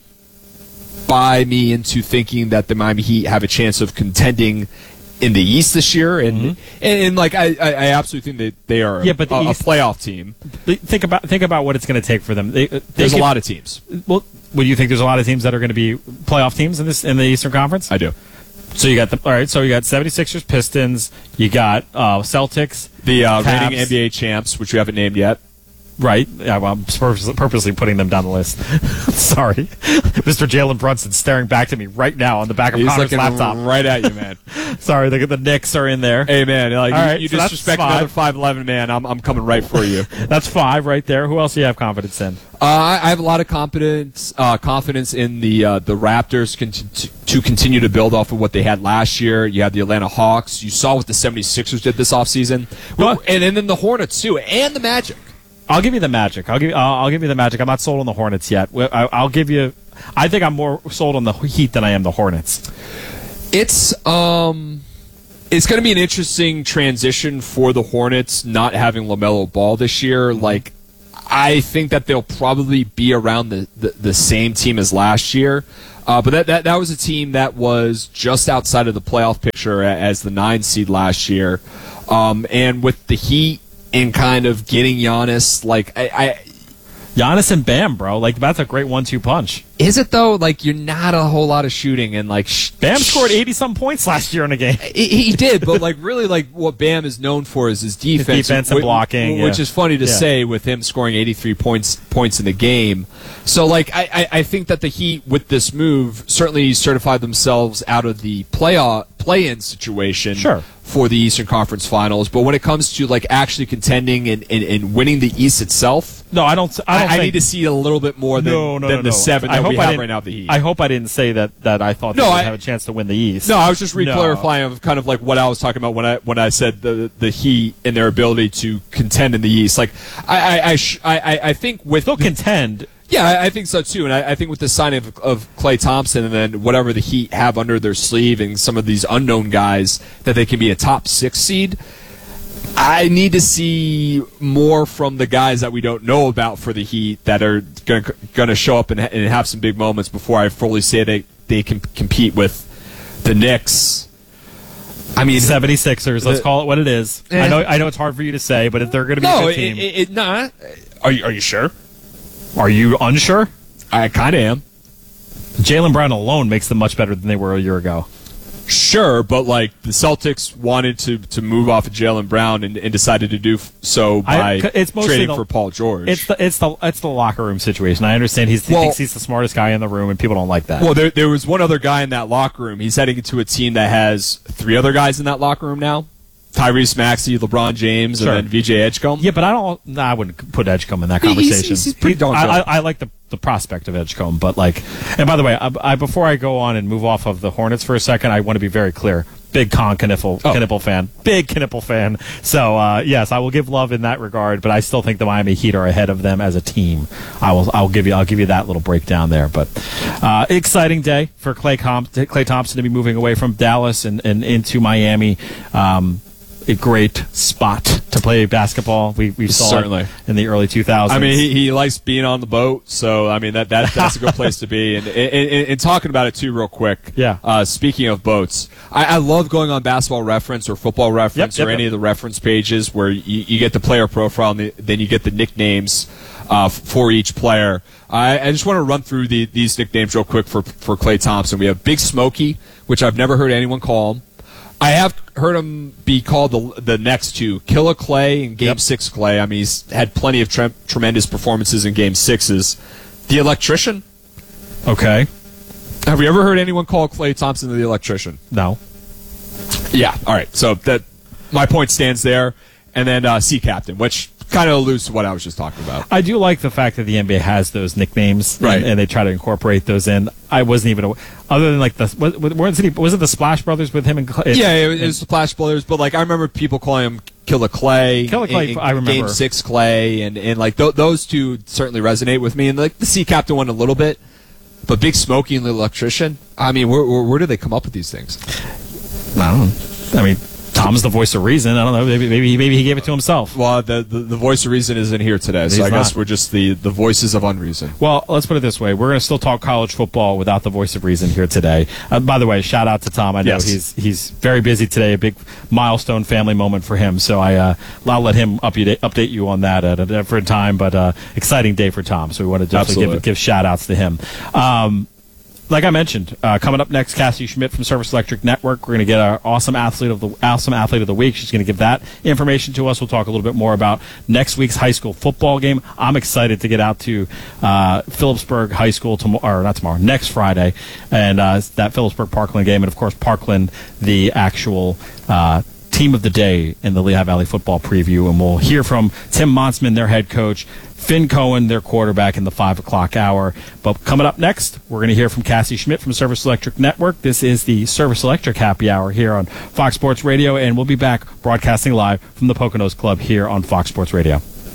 buy me into thinking that the Miami Heat have a chance of contending in the East this year, and mm-hmm. and, and like I, I absolutely think that they are
yeah, but the
a,
East,
a playoff team.
Think about think about what it's going to take for them. They, they
there's
could,
a lot of teams.
Well, would you think there's a lot of teams that are going to be playoff teams in this in the Eastern Conference?
I do.
So you got the all right. So you got seventy-sixers, Pistons. You got uh, Celtics,
the uh,
Cavs.
reigning N B A champs, which we haven't named yet.
Right. Yeah, well, I'm purposely, purposely putting them down the list. Sorry. Mister Jalen Brunson staring back to me right now on the back of
He's
Connor's
looking
laptop.
right at you, man.
Sorry, the, the Knicks are in there.
Hey, man, like,
All
you,
right,
you
so
disrespect
that's
another five eleven man, I'm, I'm coming right for you.
That's five right there. Who else do you have confidence in?
Uh, I, I have a lot of confidence uh, confidence in the uh, the Raptors con- to, to continue to build off of what they had last year. You have the Atlanta Hawks. You saw what the seventy-sixers did this offseason. Well, and, and then the Hornets, too, and the Magic.
I'll give you the Magic. I'll give you. I'll, I'll give you the Magic. I'm not sold on the Hornets yet. I, I'll give you. I think I'm more sold on the Heat than I am the Hornets.
It's um, it's going to be an interesting transition for the Hornets not having LaMelo Ball this year. Like, I think that they'll probably be around the the, the same team as last year. Uh, but that, that that was a team that was just outside of the playoff picture as the nine seed last year, um, and with the Heat. And kind of getting Giannis, like I, I,
Giannis and Bam, bro, like that's a great one-two punch.
Is it though? Like you're not a whole lot of shooting, and like sh-
Bam
sh-
scored eighty some points last year in a game.
He, he did, but like really, like what Bam is known for is his defense,
his defense and
which,
blocking,
which
yeah.
is funny to
yeah.
say with him scoring eighty-three points points in the game. So like I, I, I think that the Heat with this move certainly certified themselves out of the playoff play-in situation.
Sure.
For the Eastern Conference Finals, but when it comes to like actually contending and, and, and winning the East itself,
no, I don't. I, don't
I, I
think,
need to see a little bit more than,
no, no,
than
no,
the
no.
seven
I
that we
hope I
have
didn't-
right now. The Heat.
I hope I didn't say that that I thought they
No,
would
I-
have a chance to win the East.
No, I was just
No.
re-clarifying of kind of like what I was talking about when I when I said the the Heat and their ability to contend in the East. Like I I I sh- I, I think with
They'll contend.
Yeah, I, I think so too, and I, I think with the signing of, of Klay Thompson and then whatever the Heat have under their sleeve and some of these unknown guys that they can be a top six seed. I need to see more from the guys that we don't know about for the Heat that are going to show up and, and have some big moments before I fully say they they can compete with the Knicks. I mean,
seventy-sixers. Let's
the-
call it what it is.
Eh.
I know. I know it's hard for you to say, but if they're going to be
no,
a good
it,
team,
it, it, nah. Are you are you sure?
are you unsure?
I kind of am.
Jaylen Brown alone makes them much better than they were a year ago.
Sure, but like the Celtics wanted to, to move off of Jaylen Brown and, and decided to do f- so by
I, it's mostly
trading
the,
for Paul George.
It's the it's the it's the locker room situation. I understand he's, he
Well-
thinks he's the smartest guy in the room, and people don't like that.
Well, there, there was one other guy in that locker room. He's heading into a team that has three other guys in that locker room now. Tyrese Maxey, LeBron James,
Sure.
and then V J Edgecombe.
Yeah, but I don't. Nah, I wouldn't put Edgecombe in that
He- he's-
conversation.
he's- he's pretty darn
I,
good.
I, I like the the prospect of Edgecombe, but like, and by the way, I, I, before I go on and move off of the Hornets for a second, I want to be very clear. Big Con Kniffel,
Oh.
Knippel fan. Big Knippel fan. So, uh, yes, I will give love in that regard, but I still think the Miami Heat are ahead of them as a team. I will, I'll give you, I'll give you that little breakdown there. But, uh, exciting day for Klay, Com- Klay Thompson to be moving away from Dallas and, and into Miami. Um, a great spot to play basketball. We, we saw
Certainly.
it in the early two thousands.
I mean, he, he likes being on the boat, so I mean that, that that's a good place to be. And, and, and, and talking about it too, real quick.
Yeah.
Uh, speaking of boats, I, I love going on Basketball Reference or Football Reference
Yep,
or
yep,
any
yep.
of the reference pages where you, you get the player profile and the, then you get the nicknames uh, f- for each player. I, I just want to run through the, these nicknames real quick for for Klay Thompson. We have Big Smokey, which I've never heard anyone call him. I have heard him be called the the next two, Killer Clay and Game
Yep.
Six Clay. I mean, he's had plenty of tre- tremendous performances in Game Sixes. The Electrician.
okay.
Have you ever heard anyone call Klay Thompson the Electrician?
No.
Yeah. All right. So that my point stands there. And then uh, Sea Captain, which kind of alludes to what I was just talking about.
I do like the fact that the N B A has those nicknames,
Right.
And, and they try to incorporate those in. I wasn't even aware, other than like the was, was, it, was it the Splash Brothers with him and Clay?
Yeah, it was, it was the Splash Brothers, but like I remember people calling him Killer Clay,
Killer Clay,
in- in
I remember.
Game Six Clay, and and like th- those two certainly resonate with me, and like the Sea Captain one a little bit, but Big Smokey and the Electrician. I mean, where where, where do they come up with these things?
I don't know. I mean, Tom's the voice of reason. I don't know. Maybe maybe, maybe he gave it to himself.
Well, the, the the voice of reason isn't here today, so
He's
I guess
not.
we're just the the voices of unreason.
Well, let's put it this way: we're going to still talk college football without the voice of reason here today. Uh, by the way, shout out to Tom. I know
Yes.
he's he's very busy today. A big milestone family moment for him. So I uh, I'll let him update update you on that at a different time. But uh, exciting day for Tom. So we want to definitely
Absolutely.
give give shout outs to him. Um, like I mentioned, uh, coming up next, Cassie Schmidt from Service Electric Network. We're going to get our awesome athlete of the awesome athlete of the week. She's going to give that information to us. We'll talk a little bit more about next week's high school football game. I'm excited to get out to uh, Phillipsburg High School tomorrow, or not tomorrow, next Friday, and uh, that Phillipsburg Parkland game, and of course Parkland, the actual uh, team of the day in the Lehigh Valley football preview. And we'll hear from Tim Monsman, their head coach, Finn Cohen, their quarterback, in the five o'clock hour. But coming up next, we're going to hear from Cassie Schmidt from Service Electric Network. This is the Service Electric Happy Hour here on Fox Sports Radio, and we'll be back broadcasting live from the Poconos Club here on Fox Sports Radio.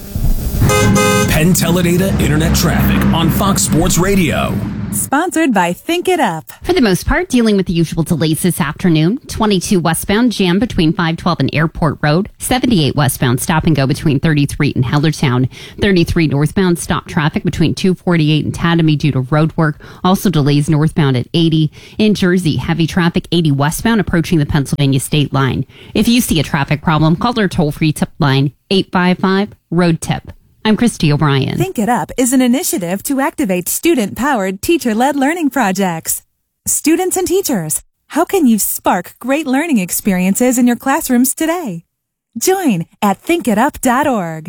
Penn Teledata Internet Traffic on Fox Sports Radio.
Sponsored by Think It Up.
For the most part, dealing with the usual delays this afternoon. twenty-two westbound jam between five twelve and Airport Road. seventy-eight westbound stop and go between thirty-three and Hellertown. thirty-three northbound stop traffic between two forty-eight and Tatamy due to road work. Also delays northbound at eighty. In Jersey, heavy traffic eighty westbound approaching the Pennsylvania state line. If you see a traffic problem, call our toll-free tip line eight five five, road tip. I'm Christy O'Brien.
Think It Up is an initiative to activate student-powered, teacher-led learning projects. Students and teachers, how can you spark great learning experiences in your classrooms today? Join at think it up dot org.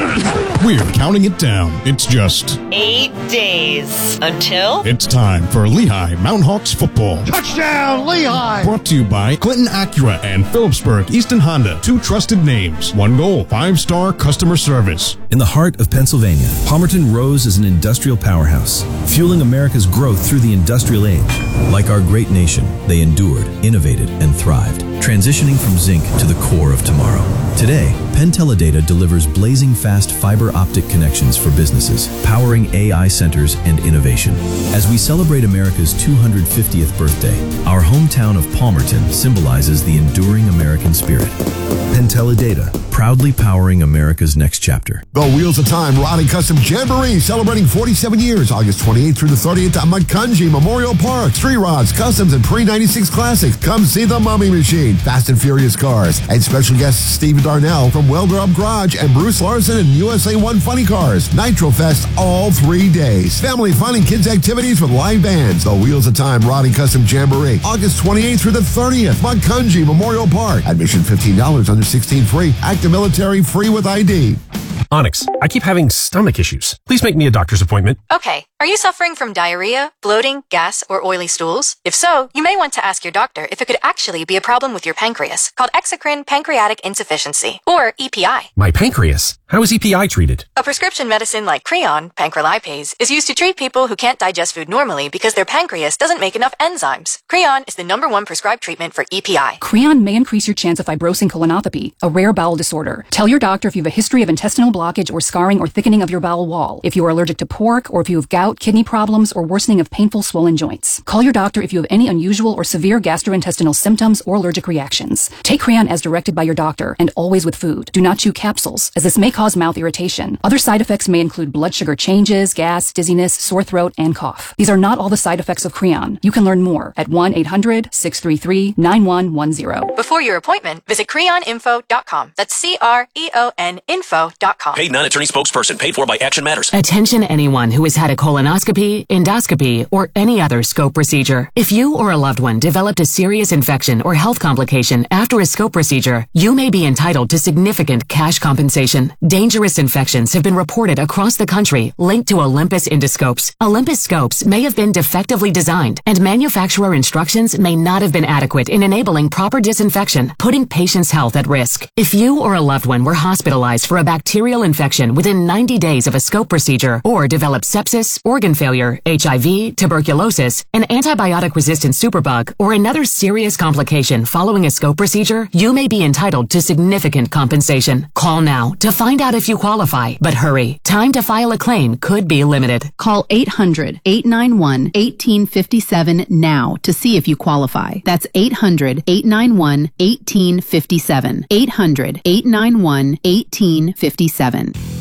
We're counting it down. It's just
eight days until
it's time for Lehigh Mountain Hawks football.
Touchdown, Lehigh!
Brought to you by Clinton Acura and Phillipsburg Easton Honda. Two trusted names. One goal. Five-star customer service.
In the heart of Pennsylvania, Palmerton rose as an industrial powerhouse, fueling America's growth through the industrial age. Like our great nation, they endured, innovated, and thrived, transitioning from zinc to the core of tomorrow. Today, Penn Teledata delivers blazing fast fiber optic connections for businesses, powering A I centers and innovation. As we celebrate America's two hundred fiftieth birthday, our hometown of Palmerton symbolizes the enduring American spirit. Penn Teledata, proudly powering America's next chapter.
The Wheels of Time Rod and Custom Jamboree, celebrating forty-seven years, August twenty-eighth through the thirtieth at Macungie Memorial Park. Street rods, customs, and pre ninety-six classics. Come see the Mummy Machine, Fast and Furious cars, and special guests Steve Darnell from Welder Up Garage and Bruce Larson and U S A one Funny Cars. Nitro Fest all three days. Family fun and kids activities with live bands. The Wheels of Time Rod and Custom Jamboree, August twenty-eighth through the thirtieth, Macungie Memorial Park. Admission fifteen dollars, under sixteen free. Active military free with I D.
Onyx, I keep having stomach issues. Please make me a doctor's appointment.
Okay. Are you suffering from diarrhea, bloating, gas, or oily stools? If so, you may want to ask your doctor if it could actually be a problem with your pancreas, called exocrine pancreatic insufficiency, or E P I.
My pancreas? How is E P I treated?
A prescription medicine like Creon, pancrelipase, is used to treat people who can't digest food normally because their pancreas doesn't make enough enzymes. Creon is the number one prescribed treatment for E P I.
Creon may increase your chance of fibrosing colonopathy, a rare bowel disorder. Tell your doctor if you have a history of intestinal blockage or scarring or thickening of your bowel wall, if you are allergic to pork, or if you have gout, kidney problems, or worsening of painful swollen joints. Call your doctor if you have any unusual or severe gastrointestinal symptoms or allergic reactions. Take Creon as directed by your doctor, and always with food. Do not chew capsules, as this may cause mouth irritation. Other side effects may include blood sugar changes, gas, dizziness, sore throat, and cough. These are not all the side effects of Creon. You can learn more at one eight hundred, six three three, nine one one zero.
Before your appointment, visit creon info dot com. That's C R E O N info dot com.
Paid non-attorney spokesperson, paid for by Action Matters.
Attention anyone who has had a colonoscopy, endoscopy, or any other scope procedure. If you or a loved one developed a serious infection or health complication after a scope procedure, you may be entitled to significant cash compensation. Dangerous infections have been reported across the country linked to Olympus endoscopes. Olympus scopes may have been defectively designed, and manufacturer instructions may not have been adequate in enabling proper disinfection, putting patients' health at risk. If you or a loved one were hospitalized for a bacterial infection within ninety days of a scope procedure, or developed sepsis, organ failure, H I V, tuberculosis, an antibiotic-resistant superbug, or another serious complication following a scope procedure, you may be entitled to significant compensation. Call now to find out if you qualify, but hurry. Time to file a claim could be limited.
Call eight hundred, eight nine one, one eight five seven now to see if you qualify. That's eight hundred, eight nine one, one eight five seven. eight hundred, eight nine one, one eight five seven.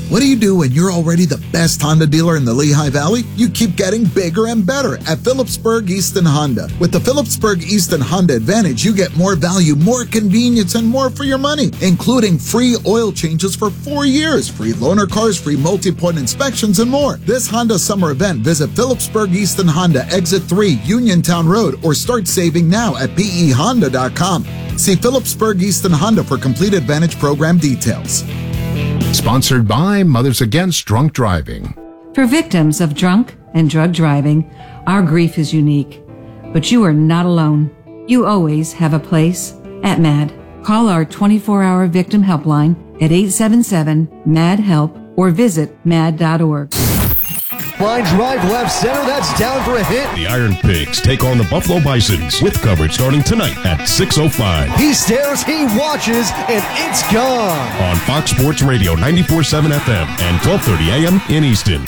What do you do when you're already the best Honda dealer in the Lehigh Valley? You keep getting bigger and better at Phillipsburg Easton Honda. With the Phillipsburg Easton Honda Advantage, you get more value, more convenience, and more for your money, including free oil changes for four years, free loaner cars, free multi-point inspections, and more. This Honda summer event, visit Phillipsburg Easton Honda, Exit three, Uniontown Road, or start saving now at P E honda dot com. See Phillipsburg Easton Honda for complete Advantage program details.
Sponsored by Mothers Against Drunk Driving.
For victims of drunk and drug driving, our grief is unique. But you are not alone. You always have a place at MAD. Call our twenty-four hour victim helpline at eight seven seven, M A D, HELP or visit mad dot org.
Line drive left center, that's down for a hit.
The Iron Pigs take on the Buffalo Bisons with coverage starting tonight at six oh five.
He stares, he watches, and it's gone.
On Fox Sports Radio ninety-four point seven F M and twelve thirty A M in Easton.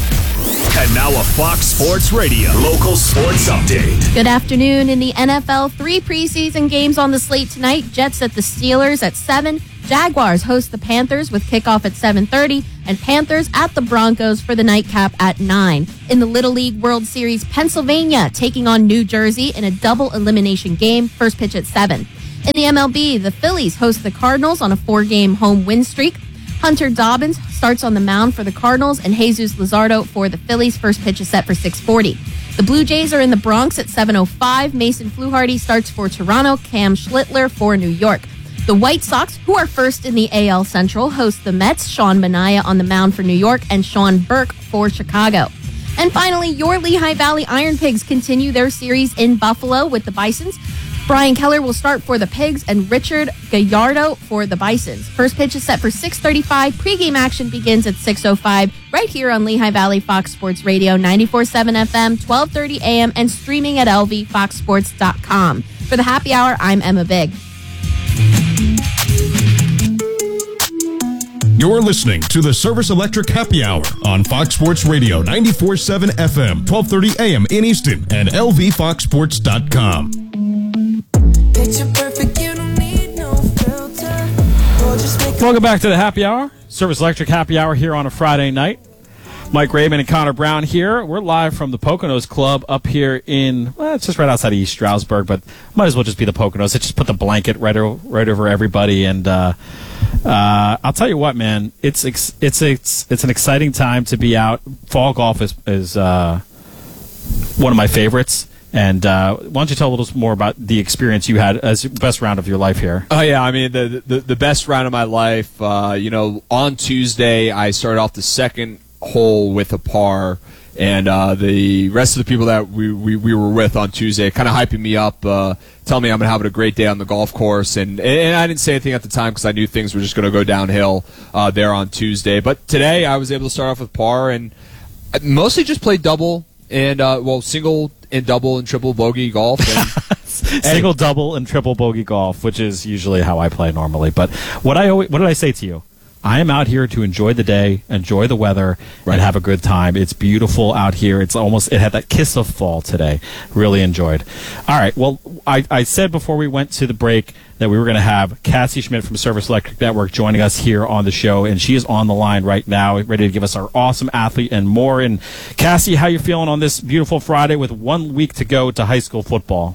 And now a Fox Sports Radio local sports update.
Good afternoon. In the N F L, three preseason games on the slate tonight. Jets at the Steelers at seven. Jaguars host the Panthers with kickoff at seven thirty. And Panthers at the Broncos for the nightcap at nine. In the Little League World Series, Pennsylvania taking on New Jersey in a double elimination game. First pitch at seven. In the M L B, the Phillies host the Cardinals on a four-game home win streak. Hunter Dobbins starts on the mound for the Cardinals, and Jesus Luzardo for the Phillies. First pitch is set for six forty. The Blue Jays are in the Bronx at seven oh five. Mason Fluharty starts for Toronto. Cam Schlittler for New York. The White Sox, who are first in the A L Central, host the Mets. Sean Manaea on the mound for New York, and Sean Burke for Chicago. And finally, your Lehigh Valley Iron Pigs continue their series in Buffalo with the Bisons. Brian Keller will start for the Pigs and Richard Gallardo for the Bisons. First pitch is set for six thirty-five. Pre-game action begins at six oh five right here on Lehigh Valley Fox Sports Radio ninety-four point seven F M, twelve thirty A M, and streaming at L V fox sports dot com. For the happy hour, I'm Emma Big.
You're listening to the Service Electric Happy Hour on Fox Sports Radio ninety-four point seven F M, twelve thirty A M in Easton and L V fox sports dot com.
Welcome back to the Happy Hour, Service Electric Happy Hour here on a Friday night. Mike Raymond and Connor Brown here. We're live from the Poconos Club up here in, well, it's just right outside of East Stroudsburg, but might as well just be the Poconos. It just put the blanket right, o- right over everybody. And uh, uh, I'll tell you what, man, it's ex- it's it's it's an exciting time to be out. Fall golf is is uh, one of my favorites. And uh, why don't you tell a little more about the experience you had as your best round of your life here?
Oh, yeah. I mean, the the, the best round of my life, uh, you know, on Tuesday, I started off the second hole with a par. And uh, the rest of the people that we, we, we were with on Tuesday kind of hyping me up, uh, telling me I'm going to have a great day on the golf course. And, and I didn't say anything at the time because I knew things were just going to go downhill uh, there on Tuesday. But today I was able to start off with par and mostly just played double and, uh, well, single and double and triple bogey golf. And,
single, double, and triple bogey golf, which is usually how I play normally. But what I always, what did I say to you? I am out here to enjoy the day, enjoy the weather, right, and have a good time. It's beautiful out here. It's almost, it had that kiss of fall today. Really enjoyed. All right. Well, I, I said before we went to the break that we were going to have Cassie Schmidt from Service Electric Network joining us here on the show, and she is on the line right now, ready to give us our awesome athlete and more. And Cassie, how you feeling on this beautiful Friday with one week to go to high school football?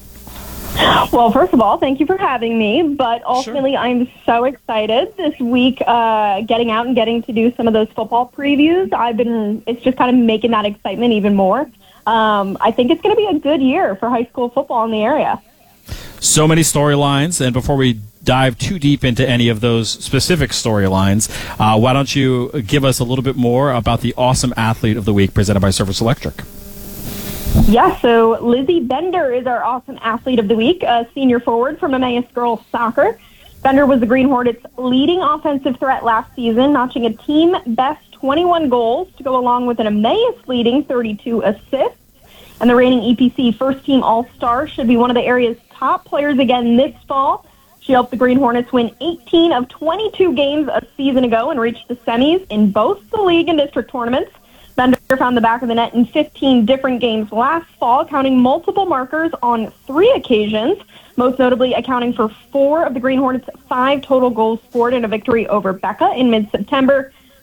Well, first of all, thank you for having me, but ultimately sure. I'm so excited this week uh, getting out and getting to do some of those football previews. I've been, it's just kind of making that excitement even more. Um, I think it's going to be a good year for high school football in the area.
So many storylines, and before we dive too deep into any of those specific storylines, uh, why don't you give us a little bit more about the awesome athlete of the week presented by Service Electric?
Yeah, so Lizzie Bender is our awesome athlete of the week, a senior forward from Emmaus Girls Soccer. Bender was the Green Hornets' leading offensive threat last season, notching a team-best twenty-one goals to go along with an Emmaus leading thirty-two assists. And the reigning E P C first-team All-Star should be one of the area's top players again this fall. She helped the Green Hornets win eighteen of twenty-two games a season ago and reach the semis in both the league and district tournaments. Bender found the back of the net in fifteen different games last fall, counting multiple markers on three occasions, most notably accounting for four of the Green Hornets' five total goals scored in a victory over Becca in mid-September.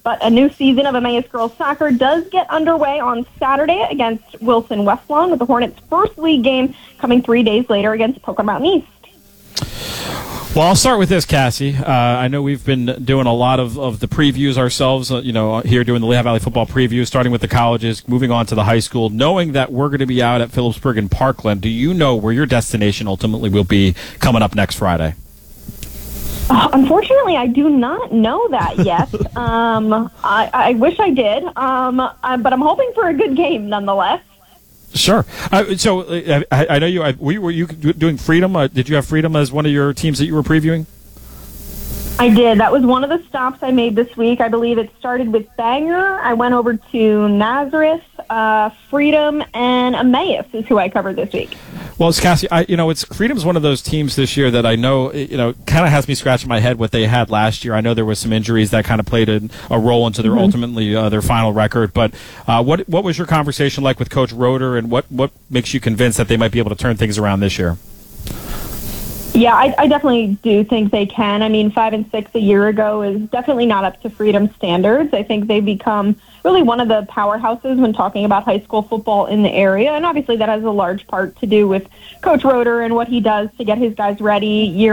But a new season of Emmaus girls soccer does get underway on Saturday against Wilson West Lawn, with the Hornets' first league game coming three days later against Poker Mountain East.
Well, I'll start with this, Cassie. Uh, I know we've been doing a lot of, of the previews ourselves, uh, you know, here doing the Lehigh Valley football preview, starting with the colleges, moving on to the high school. Knowing that we're going to be out at Phillipsburg and Parkland, do you know where your destination ultimately will be coming up next Friday?
Uh, unfortunately, I do not know that yet. um, I, I wish I did, um, uh, but I'm hoping for a good game nonetheless.
Sure. Uh, so uh, I, I know you. I, were, you. Were you doing Freedom? Uh, did you have Freedom as one of your teams that you were previewing?
I did. That was one of the stops I made this week. I believe it started with Bangor. I went over to Nazareth, uh, Freedom, and Emmaus is who I covered this week.
Well, it's Cassie. I, you know, it's Freedom's one of those teams this year that I know, you know, kind of has me scratching my head what they had last year. I know there was some injuries that kind of played a, a role into their mm-hmm. ultimately uh, their final record. But uh, what what was your conversation like with Coach Roeder, and what what makes you convinced that they might be able to turn things around this year?
Yeah, I, I definitely do think they can. I mean, five and six a year ago is definitely not up to Freedom standards. I think they've become really one of the powerhouses when talking about high school football in the area, and obviously that has a large part to do with Coach Roeder and what he does to get his guys ready year